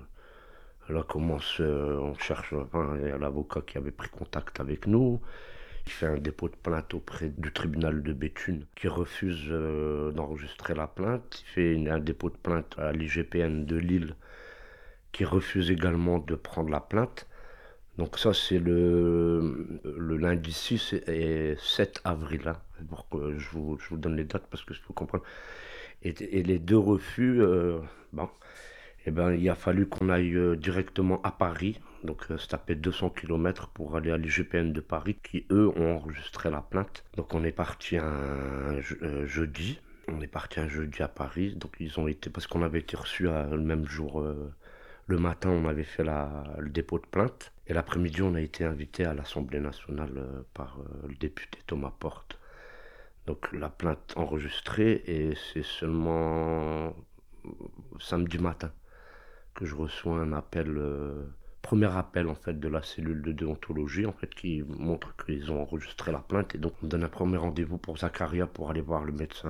là commence, on cherche, enfin, il y a l'avocat qui avait pris contact avec nous. Il fait un dépôt de plainte auprès du tribunal de Béthune qui refuse d'enregistrer la plainte. Il fait un dépôt de plainte à l'IGPN de Lille qui refuse également de prendre la plainte. Donc ça, c'est le lundi 6 et 7 avril, hein, pour que je vous donne les dates parce que je faut comprendre. Et les deux refus, bon, eh ben, il a fallu qu'on aille directement à Paris, donc se taper 200 km pour aller à l'IGPN de Paris, qui eux ont enregistré la plainte. Donc on est parti jeudi. On est parti un jeudi à Paris, donc ils ont été, parce qu'on avait été reçus le même jour. Le matin, on avait fait le dépôt de plainte. Et l'après-midi, on a été invité à l'Assemblée nationale par le député Thomas Porte. Donc la plainte enregistrée, et c'est seulement samedi matin que je reçois un appel, premier appel en fait de la cellule de déontologie en fait qui montre qu'ils ont enregistré la plainte, et donc on me donne un premier rendez-vous pour Zakaria pour aller voir le médecin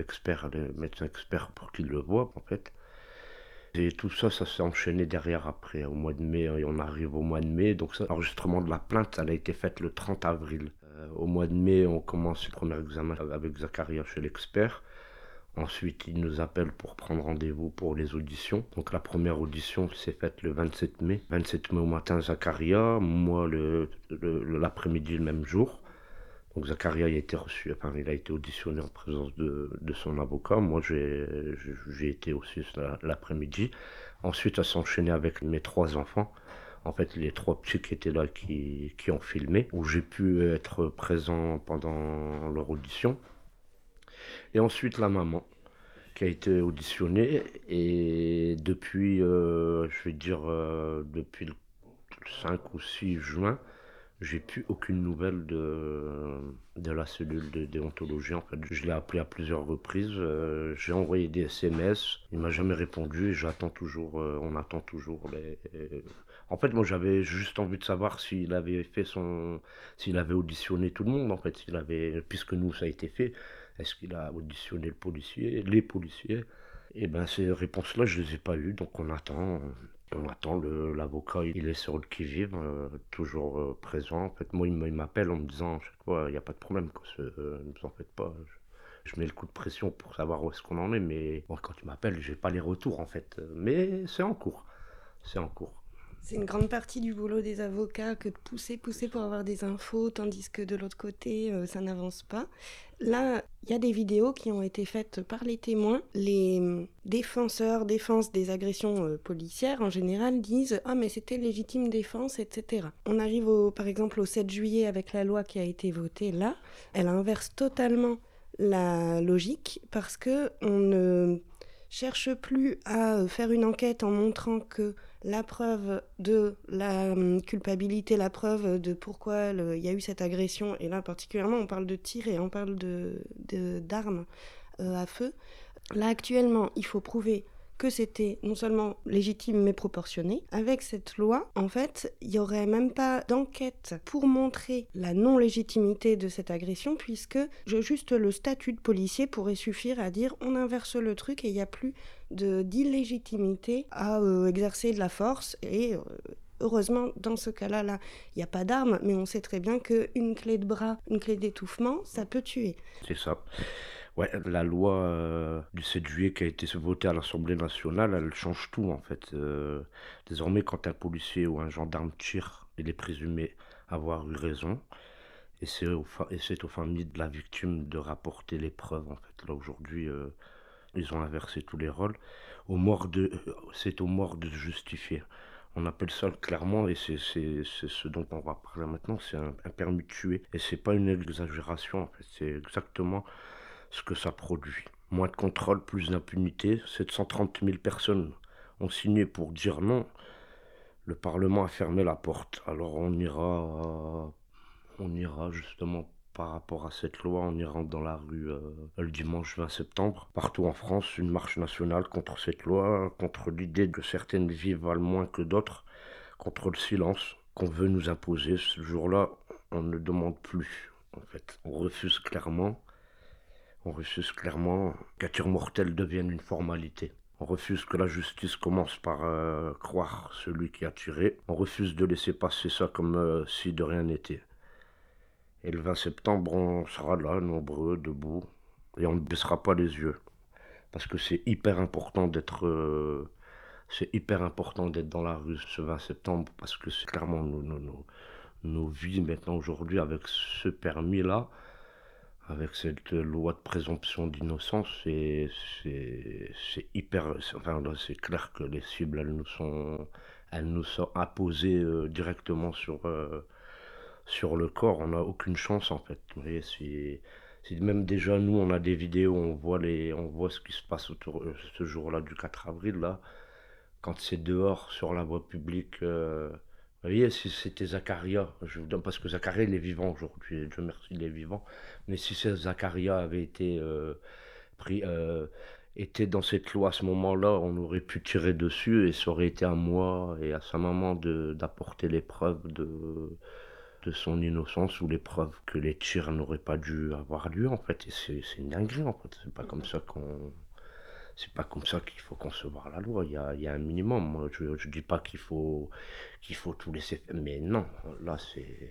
expert pour qu'il le voie en fait. Et tout ça, ça s'est enchaîné derrière après, au mois de mai, et on arrive au mois de mai. Donc ça, l'enregistrement de la plainte, elle a été faite le 30 avril. Au mois de mai, on commence le premier examen avec Zakaria chez l'expert. Ensuite, il nous appelle pour prendre rendez-vous pour les auditions. Donc la première audition s'est faite le 27 mai. 27 mai au matin, Zakaria, moi l'après-midi le même jour. Donc Zakaria il a été reçu, enfin il a été auditionné en présence de son avocat. Moi j'ai été aussi l'après-midi. Ensuite ça s'est enchaîné avec mes 3 enfants. En fait les 3 petits qui étaient là qui ont filmé, où j'ai pu être présent pendant leur audition. Et ensuite la maman qui a été auditionnée, et depuis, je vais dire, depuis le 5 ou 6 juin, j'ai plus aucune nouvelle de la cellule de déontologie. En fait, je l'ai appelé à plusieurs reprises. J'ai envoyé des SMS. Il m'a jamais répondu et j'attends toujours. On attend toujours. En fait, moi, j'avais juste envie de savoir s'il avait auditionné tout le monde. En fait, puisque nous, ça a été fait. Est-ce qu'il a auditionné les policiers? Et ben, ces réponses-là, je les ai pas eues. Donc, on attend. L'avocat, il est sur le qui-vive, toujours présent. En fait, moi, il m'appelle en me disant à chaque fois, il n'y a pas de problème, ne vous en faites pas. Je mets le coup de pression pour savoir où est-ce qu'on en est, mais bon, quand il m'appelle, j'ai pas les retours en fait. Mais c'est en cours. C'est en cours. C'est une grande partie du boulot des avocats que de pousser pour avoir des infos, tandis que de l'autre côté, ça n'avance pas. Là, il y a des vidéos qui ont été faites par les témoins. Les défense des agressions policières, en général, disent « Ah, mais c'était légitime défense, etc. » On arrive, par exemple, au 7 juillet avec la loi qui a été votée là. Elle inverse totalement la logique parce qu'on ne cherche plus à faire une enquête en montrant que la preuve de la culpabilité, la preuve de pourquoi il y a eu cette agression, et là particulièrement on parle de tir et on parle d'armes à feu. Là actuellement il faut prouver que c'était non seulement légitime mais proportionné. Avec cette loi, en fait, il n'y aurait même pas d'enquête pour montrer la non-légitimité de cette agression, puisque juste le statut de policier pourrait suffire à dire on inverse le truc et il n'y a plus d'illégitimité à exercer de la force. Et heureusement, dans ce cas-là, il n'y a pas d'arme, mais on sait très bien qu'une clé de bras, une clé d'étouffement, ça peut tuer. C'est ça. Ouais, la loi du 7 juillet qui a été votée à l'Assemblée nationale, elle change tout en fait. Désormais, quand un policier ou un gendarme tire, il est présumé avoir eu raison. Et c'est aux familles de la victime de rapporter les preuves en fait. Là aujourd'hui, ils ont inversé tous les rôles. C'est aux morts de justifier. On appelle ça clairement, et c'est ce dont on va parler maintenant, c'est un permis de tuer. Et c'est pas une exagération en fait, c'est exactement ce que ça produit. Moins de contrôle, plus d'impunité. 730 000 personnes ont signé pour dire non. Le Parlement a fermé la porte. Alors on ira justement par rapport à cette loi, on ira dans la rue le dimanche 20 septembre. Partout en France, une marche nationale contre cette loi, contre l'idée que certaines vies valent moins que d'autres, contre le silence. qu'on veut nous imposer. Ce jour-là, on ne demande plus, en fait. On refuse clairement qu'un tir mortel devienne une formalité. On refuse que la justice commence par croire celui qui a tiré. On refuse de laisser passer ça comme si de rien n'était. Et le 20 septembre, on sera là, nombreux, debout, et on ne baissera pas les yeux. Parce que c'est hyper important d'être dans la rue ce 20 septembre, parce que c'est clairement nos vies maintenant aujourd'hui avec ce permis-là, avec cette loi de présomption d'innocence, c'est hyper... Enfin, là, c'est clair que les cibles, elles nous sont imposées directement sur le corps. On n'a aucune chance, en fait. Vous voyez, même déjà, nous, on a des vidéos, on voit ce qui se passe autour ce jour-là du 4 avril, là, quand c'est dehors, sur la voie publique. Vous voyez, si c'était Zakaria, je vous donne parce que Zakaria, il est vivant aujourd'hui, Dieu merci, il est vivant. Mais si Zakaria avait été dans cette loi à ce moment-là, on aurait pu tirer dessus et ça aurait été à moi et à sa maman d'apporter les preuves de son innocence ou les preuves que les tirs n'auraient pas dû avoir lieu, en fait. Et c'est une dinguerie, en fait. C'est pas comme ça qu'il faut concevoir la loi. Il y a un minimum. Moi, je dis pas qu'il faut tout laisser faire, mais non, là c'est...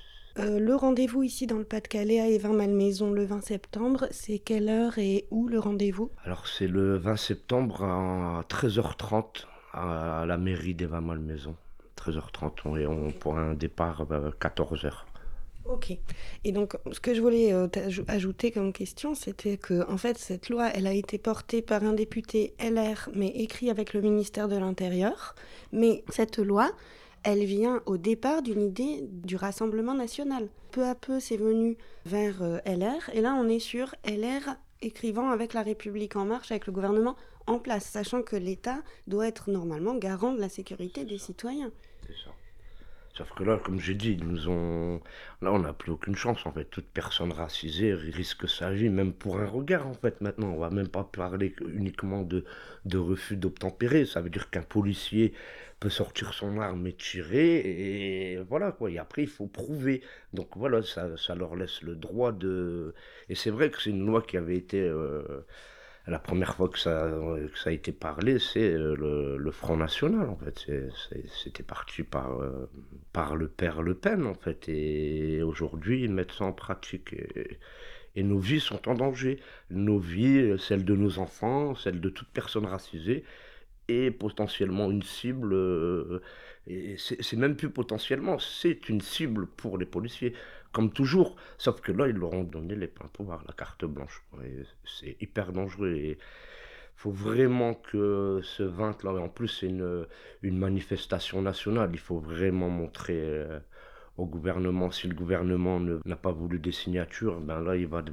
Le rendez-vous ici dans le Pas-de-Calais à Évin-Malmaison le 20 septembre, c'est quelle heure et où le rendez-vous? Alors c'est le 20 septembre à 13h30 à la mairie d'Évin-Malmaison. 13h30 et on pour un départ à 14h. Ok. Et donc, ce que je voulais ajouter comme question, c'était que, en fait, cette loi, elle a été portée par un député LR, mais écrit avec le ministère de l'Intérieur. Mais cette loi, elle vient au départ d'une idée du Rassemblement national. Peu à peu, c'est venu vers LR. Et là, on est sur LR écrivant avec la République en marche, avec le gouvernement en place, sachant que l'État doit être normalement garant de la sécurité des citoyens. C'est ça. Sauf que là, comme j'ai dit, là, on n'a plus aucune chance, en fait. Toute personne racisée risque sa vie, même pour un regard, en fait, maintenant. On va même pas parler uniquement de refus d'obtempérer. Ça veut dire qu'un policier peut sortir son arme et tirer, et voilà, quoi. Et après, il faut prouver. Donc voilà, ça leur laisse le droit de... Et c'est vrai que c'est une loi qui avait été... La première fois que ça a été parlé, c'est le Front National, en fait. C'était parti par le père Le Pen, en fait. Et aujourd'hui, ils mettent ça en pratique. Et nos vies sont en danger. Nos vies, celles de nos enfants, celles de toute personne racisée, et potentiellement une cible. Et c'est même plus potentiellement, c'est une cible pour les policiers. Comme toujours, sauf que là, ils leur ont donné les pleins pouvoirs, la carte blanche. Et c'est hyper dangereux. Et il faut vraiment que ce 20 là, en plus, c'est une manifestation nationale. Il faut vraiment montrer au gouvernement. Si le gouvernement n'a pas voulu des signatures, ben là, il va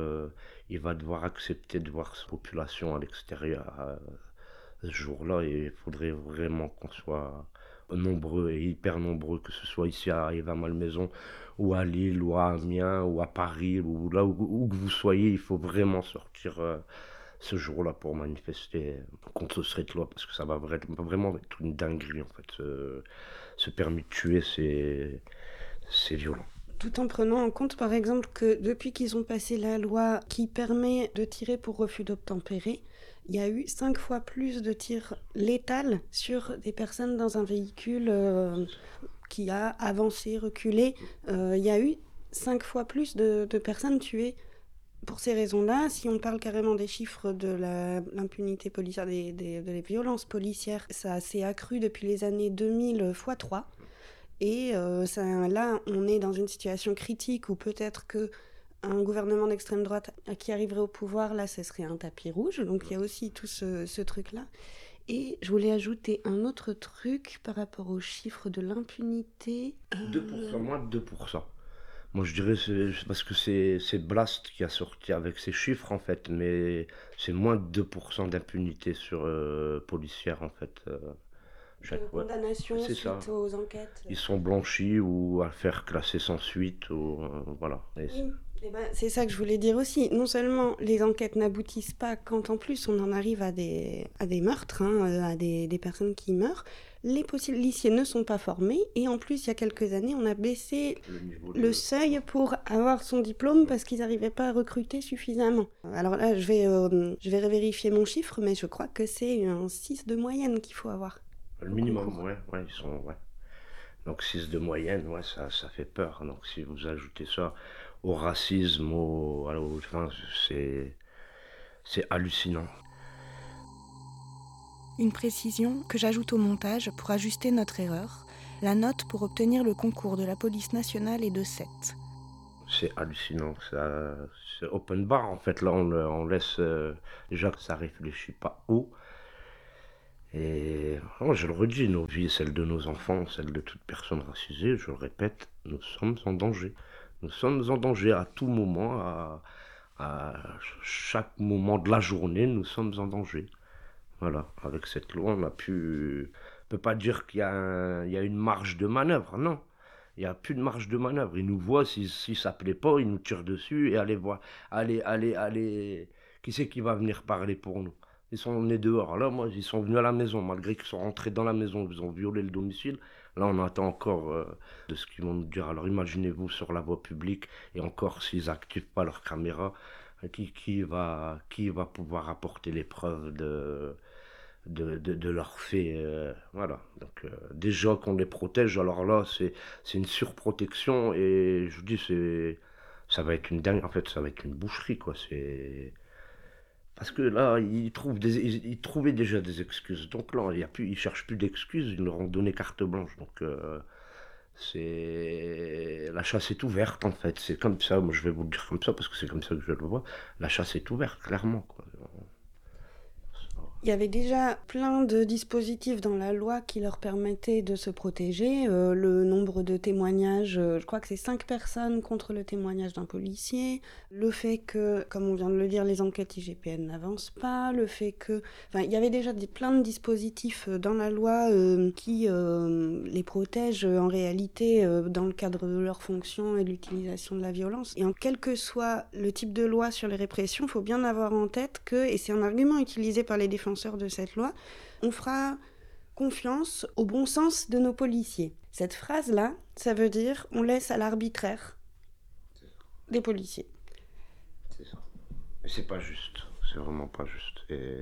devoir accepter de voir sa population à l'extérieur ce jour-là. Et il faudrait vraiment qu'on soit nombreux et hyper nombreux, que ce soit ici à Évin-Malmaison ou à Lille ou à Amiens ou à Paris ou là où que vous soyez. Il faut vraiment sortir ce jour-là pour manifester contre cette loi, parce que ça va vraiment être une dinguerie, en fait. Ce permis de tuer, c'est violent. Tout en prenant en compte, par exemple, que depuis qu'ils ont passé la loi qui permet de tirer pour refus d'obtempérer, il y a eu 5 fois plus de tirs létals sur des personnes dans un véhicule qui a avancé, reculé. Il y a eu 5 fois plus de personnes tuées. Pour ces raisons-là, si on parle carrément des chiffres de l'impunité policière, des violences policières, ça s'est accru depuis les années 2000 x 3. Et là, on est dans une situation critique où peut-être qu'un gouvernement d'extrême droite qui arriverait au pouvoir, là, ce serait un tapis rouge. Donc il y a aussi tout ce truc-là. Et je voulais ajouter un autre truc par rapport aux chiffres de l'impunité. 2%, moins de 2%. Moi, je dirais c'est parce que c'est Blast qui a sorti avec ces chiffres, en fait, mais c'est moins de 2% d'impunité sur policière, en fait. Condamnation suite aux enquêtes. Ils sont blanchis ou affaires classées sans suite, ou voilà. Oui. Eh ben, c'est ça que je voulais dire aussi. Non seulement les enquêtes n'aboutissent pas quand en plus on en arrive à des meurtres, à des personnes qui meurent, les policiers ne sont pas formés et en plus il y a quelques années on a baissé le seuil pour avoir son diplôme parce qu'ils n'arrivaient pas à recruter suffisamment. Alors là je vais revérifier mon chiffre mais je crois que c'est un 6 de moyenne qu'il faut avoir. Le minimum, ouais, ils sont... Ouais. Donc 6 de moyenne, ouais, ça fait peur. Donc si vous ajoutez ça au racisme, enfin, c'est hallucinant. Une précision que j'ajoute au montage pour ajuster notre erreur. La note pour obtenir le concours de la police nationale est de 7. C'est hallucinant, c'est open bar en fait. Là, on laisse déjà que ça réfléchit pas haut. Et je le redis, nos vies, celles de nos enfants, celles de toute personne racisée, je le répète, nous sommes en danger. Nous sommes en danger à tout moment, à chaque moment de la journée, nous sommes en danger. Voilà, avec cette loi, on peut pas dire qu'il y a une marge de manœuvre, non. Il n'y a plus de marge de manœuvre. Ils nous voient, si ça plaît pas, ils nous tirent dessus et allez. Qui c'est qui va venir parler pour nous? Ils sont venus dehors. Là, moi, ils sont venus à la maison, malgré qu'ils sont rentrés dans la maison, ils ont violé le domicile. Là, on attend encore de ce qu'ils vont nous dire. Alors, imaginez-vous sur la voie publique, et encore, s'ils n'activent pas leur caméra, qui va pouvoir apporter les preuves de leurs faits, voilà. Donc, déjà qu'on les protège, alors là, c'est une surprotection, et je vous dis, ça va être en fait, ça va être une boucherie, quoi. Parce que là, ils trouvaient déjà des excuses. Donc là, ils cherchent plus d'excuses, ils leur ont donné carte blanche. Donc la chasse est ouverte en fait. C'est comme ça, moi je vais vous le dire comme ça parce que c'est comme ça que je le vois. La chasse est ouverte, clairement, quoi. Il y avait déjà plein de dispositifs dans la loi qui leur permettaient de se protéger. Le nombre de témoignages, je crois que c'est 5 personnes contre le témoignage d'un policier. Le fait que, comme on vient de le dire, les enquêtes IGPN n'avancent pas. Le fait que... Enfin, il y avait déjà plein de dispositifs dans la loi qui les protègent en réalité dans le cadre de leur fonction et de l'utilisation de la violence. Et quel que soit le type de loi sur les répressions, il faut bien avoir en tête que, et c'est un argument utilisé par les défenseurs de cette loi, on fera confiance au bon sens de nos policiers. Cette phrase-là, ça veut dire on laisse à l'arbitraire des policiers. C'est ça. Mais c'est pas juste. C'est vraiment pas juste. Et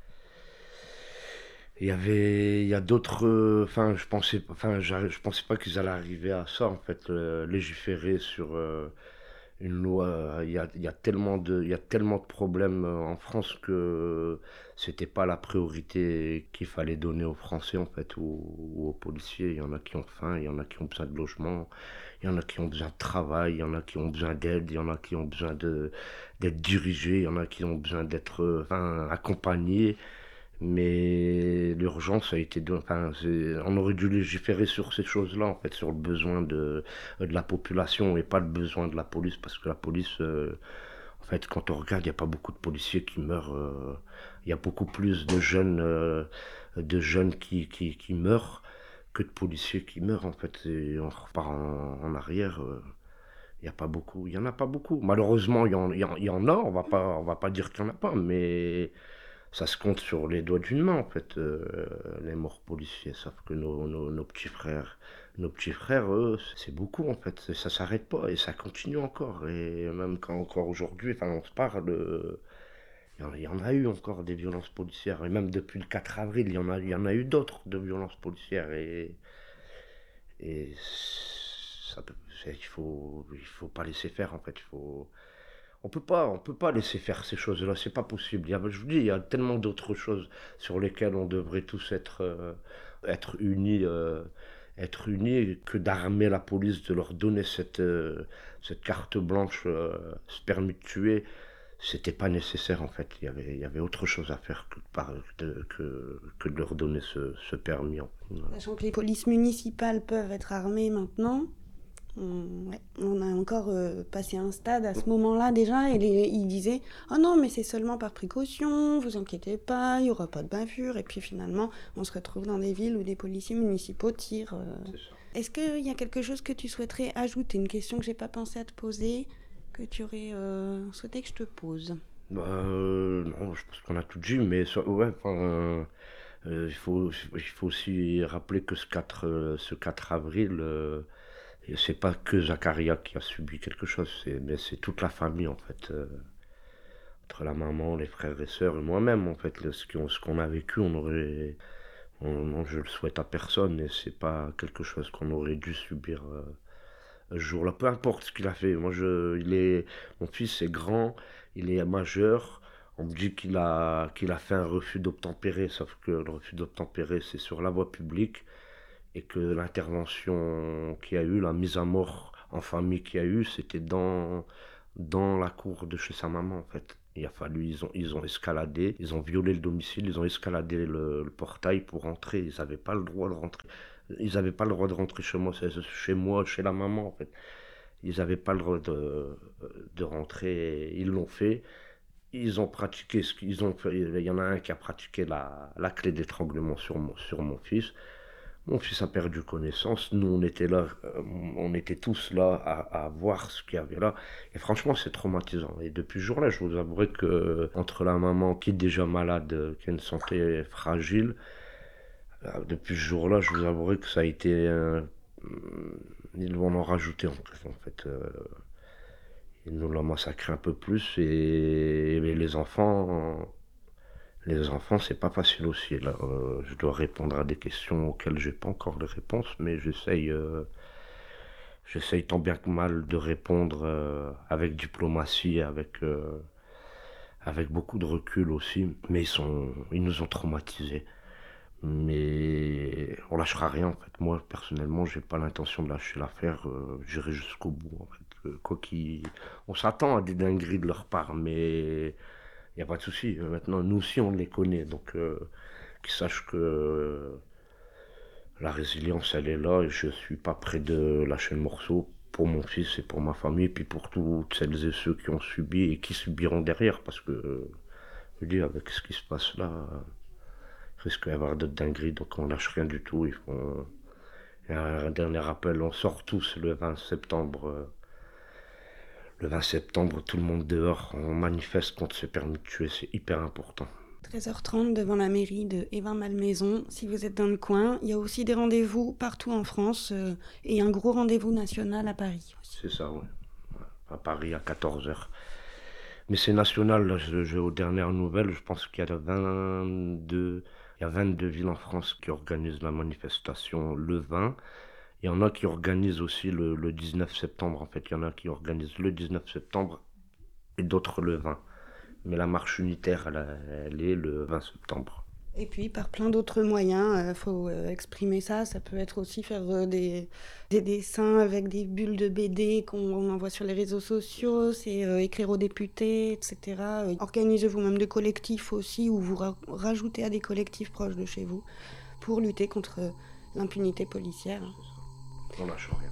il y a d'autres. Je pensais pas qu'ils allaient arriver à ça en fait, légiférer sur une loi. Il y a tellement de problèmes en France que c'était pas la priorité qu'il fallait donner aux Français en fait ou aux policiers. Il y en a qui ont faim, il y en a qui ont besoin de logement, il y en a qui ont besoin de travail, il y en a qui ont besoin d'aide, il y en a qui ont besoin d'être dirigés, il y en a qui ont besoin d'être accompagnés. Mais l'urgence a été... on aurait dû légiférer sur ces choses-là, en fait, sur le besoin de la population et pas le besoin de la police, parce que la police, en fait, quand on regarde, il n'y a pas beaucoup de policiers qui meurent. Il y a beaucoup plus de jeunes qui meurent que de policiers qui meurent, en fait. Et on repart en arrière. Il n'y en a pas beaucoup. Malheureusement, il y en a, on va pas dire qu'il n'y en a pas, mais... Ça se compte sur les doigts d'une main, en fait, les morts policiers. Sauf que nos petits frères, eux, c'est beaucoup, en fait. Ça s'arrête pas et ça continue encore. Et même quand encore aujourd'hui, on se parle, il y en a eu encore des violences policières. Et même depuis le 4 avril, il y en a eu d'autres de violences policières. Et il faut pas laisser faire, en fait. On peut pas laisser faire ces choses-là, c'est pas possible. Je vous dis, il y a tellement d'autres choses sur lesquelles on devrait tous être unis, que d'armer la police, de leur donner cette carte blanche, ce permis de tuer. C'était pas nécessaire en fait. Il y avait autre chose à faire que de leur donner ce permis. Sachant que les polices municipales peuvent être armées maintenant. On a encore passé un stade à ce moment-là déjà et ils disaient « Oh non, mais c'est seulement par précaution, vous inquiétez pas, il n'y aura pas de bavure. » Et puis finalement, on se retrouve dans des villes où des policiers municipaux tirent. Est-ce qu'il y a quelque chose que tu souhaiterais ajouter? Une question que j'ai pas pensé à te poser que tu aurais souhaité que je te pose? Non, je pense qu'on a tout dit, mais ouais, enfin, il faut aussi rappeler que ce 4 avril, et c'est pas que Zakaria qui a subi quelque chose, mais c'est toute la famille en fait. Entre la maman, les frères et sœurs et moi-même en fait. Ce qu'on a vécu, je le souhaite à personne et c'est pas quelque chose qu'on aurait dû subir ce jour-là. Peu importe ce qu'il a fait. Mon fils est grand, il est majeur. On me dit qu'il a fait un refus d'obtempérer, sauf que le refus d'obtempérer, c'est sur la voie publique et que l'intervention qu'il y a eu, la mise à mort en famille qu'il y a eu, c'était dans la cour de chez sa maman en fait. Ils ont escaladé, ils ont violé le domicile, ils ont escaladé le portail pour rentrer. Ils n'avaient pas le droit de rentrer. Ils n'avaient pas le droit de rentrer chez moi, chez la maman en fait. Ils n'avaient pas le droit de rentrer, ils l'ont fait. Ils ont pratiqué ce qu'ils ont fait. Il y en a un qui a pratiqué la clé d'étranglement sur mon fils. Mon fils a perdu connaissance. Nous, on était là, on était tous là à voir ce qu'il y avait là. Et franchement, c'est traumatisant. Et depuis ce jour-là, je vous avouerai que entre la maman qui est déjà malade, qui a une santé fragile, depuis ce jour-là, je vous avouerai que ça a été. Ils vont en rajouter en fait. Ils nous l'ont massacré un peu plus. Et les enfants. Les enfants, c'est pas facile aussi. Là, je dois répondre à des questions auxquelles j'ai pas encore les réponses, mais j'essaye tant bien que mal de répondre avec diplomatie, avec beaucoup de recul aussi. Mais ils nous ont traumatisés. Mais on lâchera rien en fait. Moi, personnellement, j'ai pas l'intention de lâcher l'affaire. J'irai jusqu'au bout en fait. On s'attend à des dingueries de leur part, mais il n'y a pas de souci. Maintenant, nous aussi, on les connaît. Donc, qu'ils sachent que la résilience, elle est là. Et je ne suis pas prêt de lâcher le morceau pour mon fils et pour ma famille. Puis pour toutes celles et ceux qui ont subi et qui subiront derrière. Parce que, je dis, avec ce qui se passe là, il risque d'y avoir d'autres dingueries. Donc, on ne lâche rien du tout. Et un dernier rappel, on sort tous le 20 septembre. Le 20 septembre, tout le monde dehors, on manifeste contre ce permis de tuer, c'est hyper important. 13h30 devant la mairie de Évin-Malmaison, si vous êtes dans le coin. Il y a aussi des rendez-vous partout en France et un gros rendez-vous national à Paris aussi. C'est ça, oui. À Paris à 14h. Mais c'est national, là, aux dernières nouvelles, je pense qu'il y a 22 villes en France qui organisent la manifestation le 20. Il y en a qui organisent aussi le 19 septembre, en fait. Il y en a qui organisent le 19 septembre et d'autres le 20. Mais la marche unitaire, elle est le 20 septembre. Et puis, par plein d'autres moyens, il faut exprimer ça. Ça peut être aussi faire des dessins avec des bulles de BD qu'on envoie sur les réseaux sociaux, c'est écrire aux députés, etc. Organisez vous-même des collectifs aussi, ou vous rajoutez à des collectifs proches de chez vous pour lutter contre l'impunité policière. On lâche rien.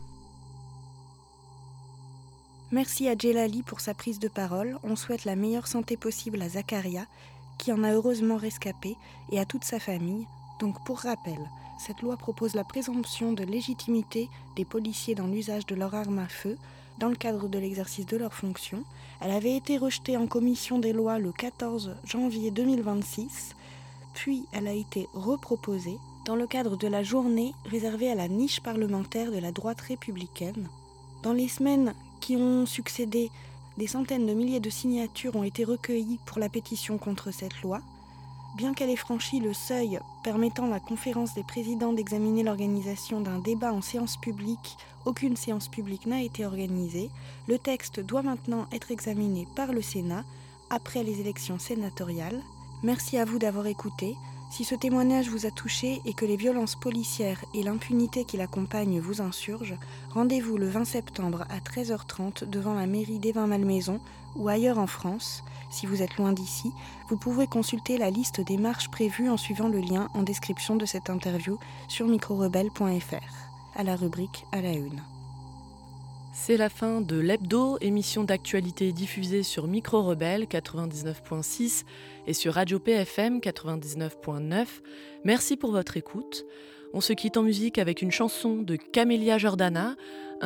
Merci à Djellali pour sa prise de parole. On souhaite la meilleure santé possible à Zakaria, qui en a heureusement rescapé, et à toute sa famille. Donc pour rappel, cette loi propose la présomption de légitimité des policiers dans l'usage de leur arme à feu dans le cadre de l'exercice de leurs fonctions. Elle avait été rejetée en commission des lois le 14 janvier 2026, puis elle a été reproposée dans le cadre de la journée réservée à la niche parlementaire de la droite républicaine. Dans les semaines qui ont succédé, des centaines de milliers de signatures ont été recueillies pour la pétition contre cette loi. Bien qu'elle ait franchi le seuil permettant à la conférence des présidents d'examiner l'organisation d'un débat en séance publique, aucune séance publique n'a été organisée. Le texte doit maintenant être examiné par le Sénat après les élections sénatoriales. Merci à vous d'avoir écouté. Si ce témoignage vous a touché et que les violences policières et l'impunité qui l'accompagnent vous insurgent, rendez-vous le 20 septembre à 13h30 devant la mairie d'Évin-Malmaison ou ailleurs en France. Si vous êtes loin d'ici, vous pouvez consulter la liste des marches prévues en suivant le lien en description de cette interview sur microrebelle.fr, à la rubrique à la une. C'est la fin de l'Hebdo, émission d'actualité diffusée sur Micro Rebelle 99.6 et sur Radio PFM 99.9. Merci pour votre écoute. On se quitte en musique avec une chanson de Camélia Jordana,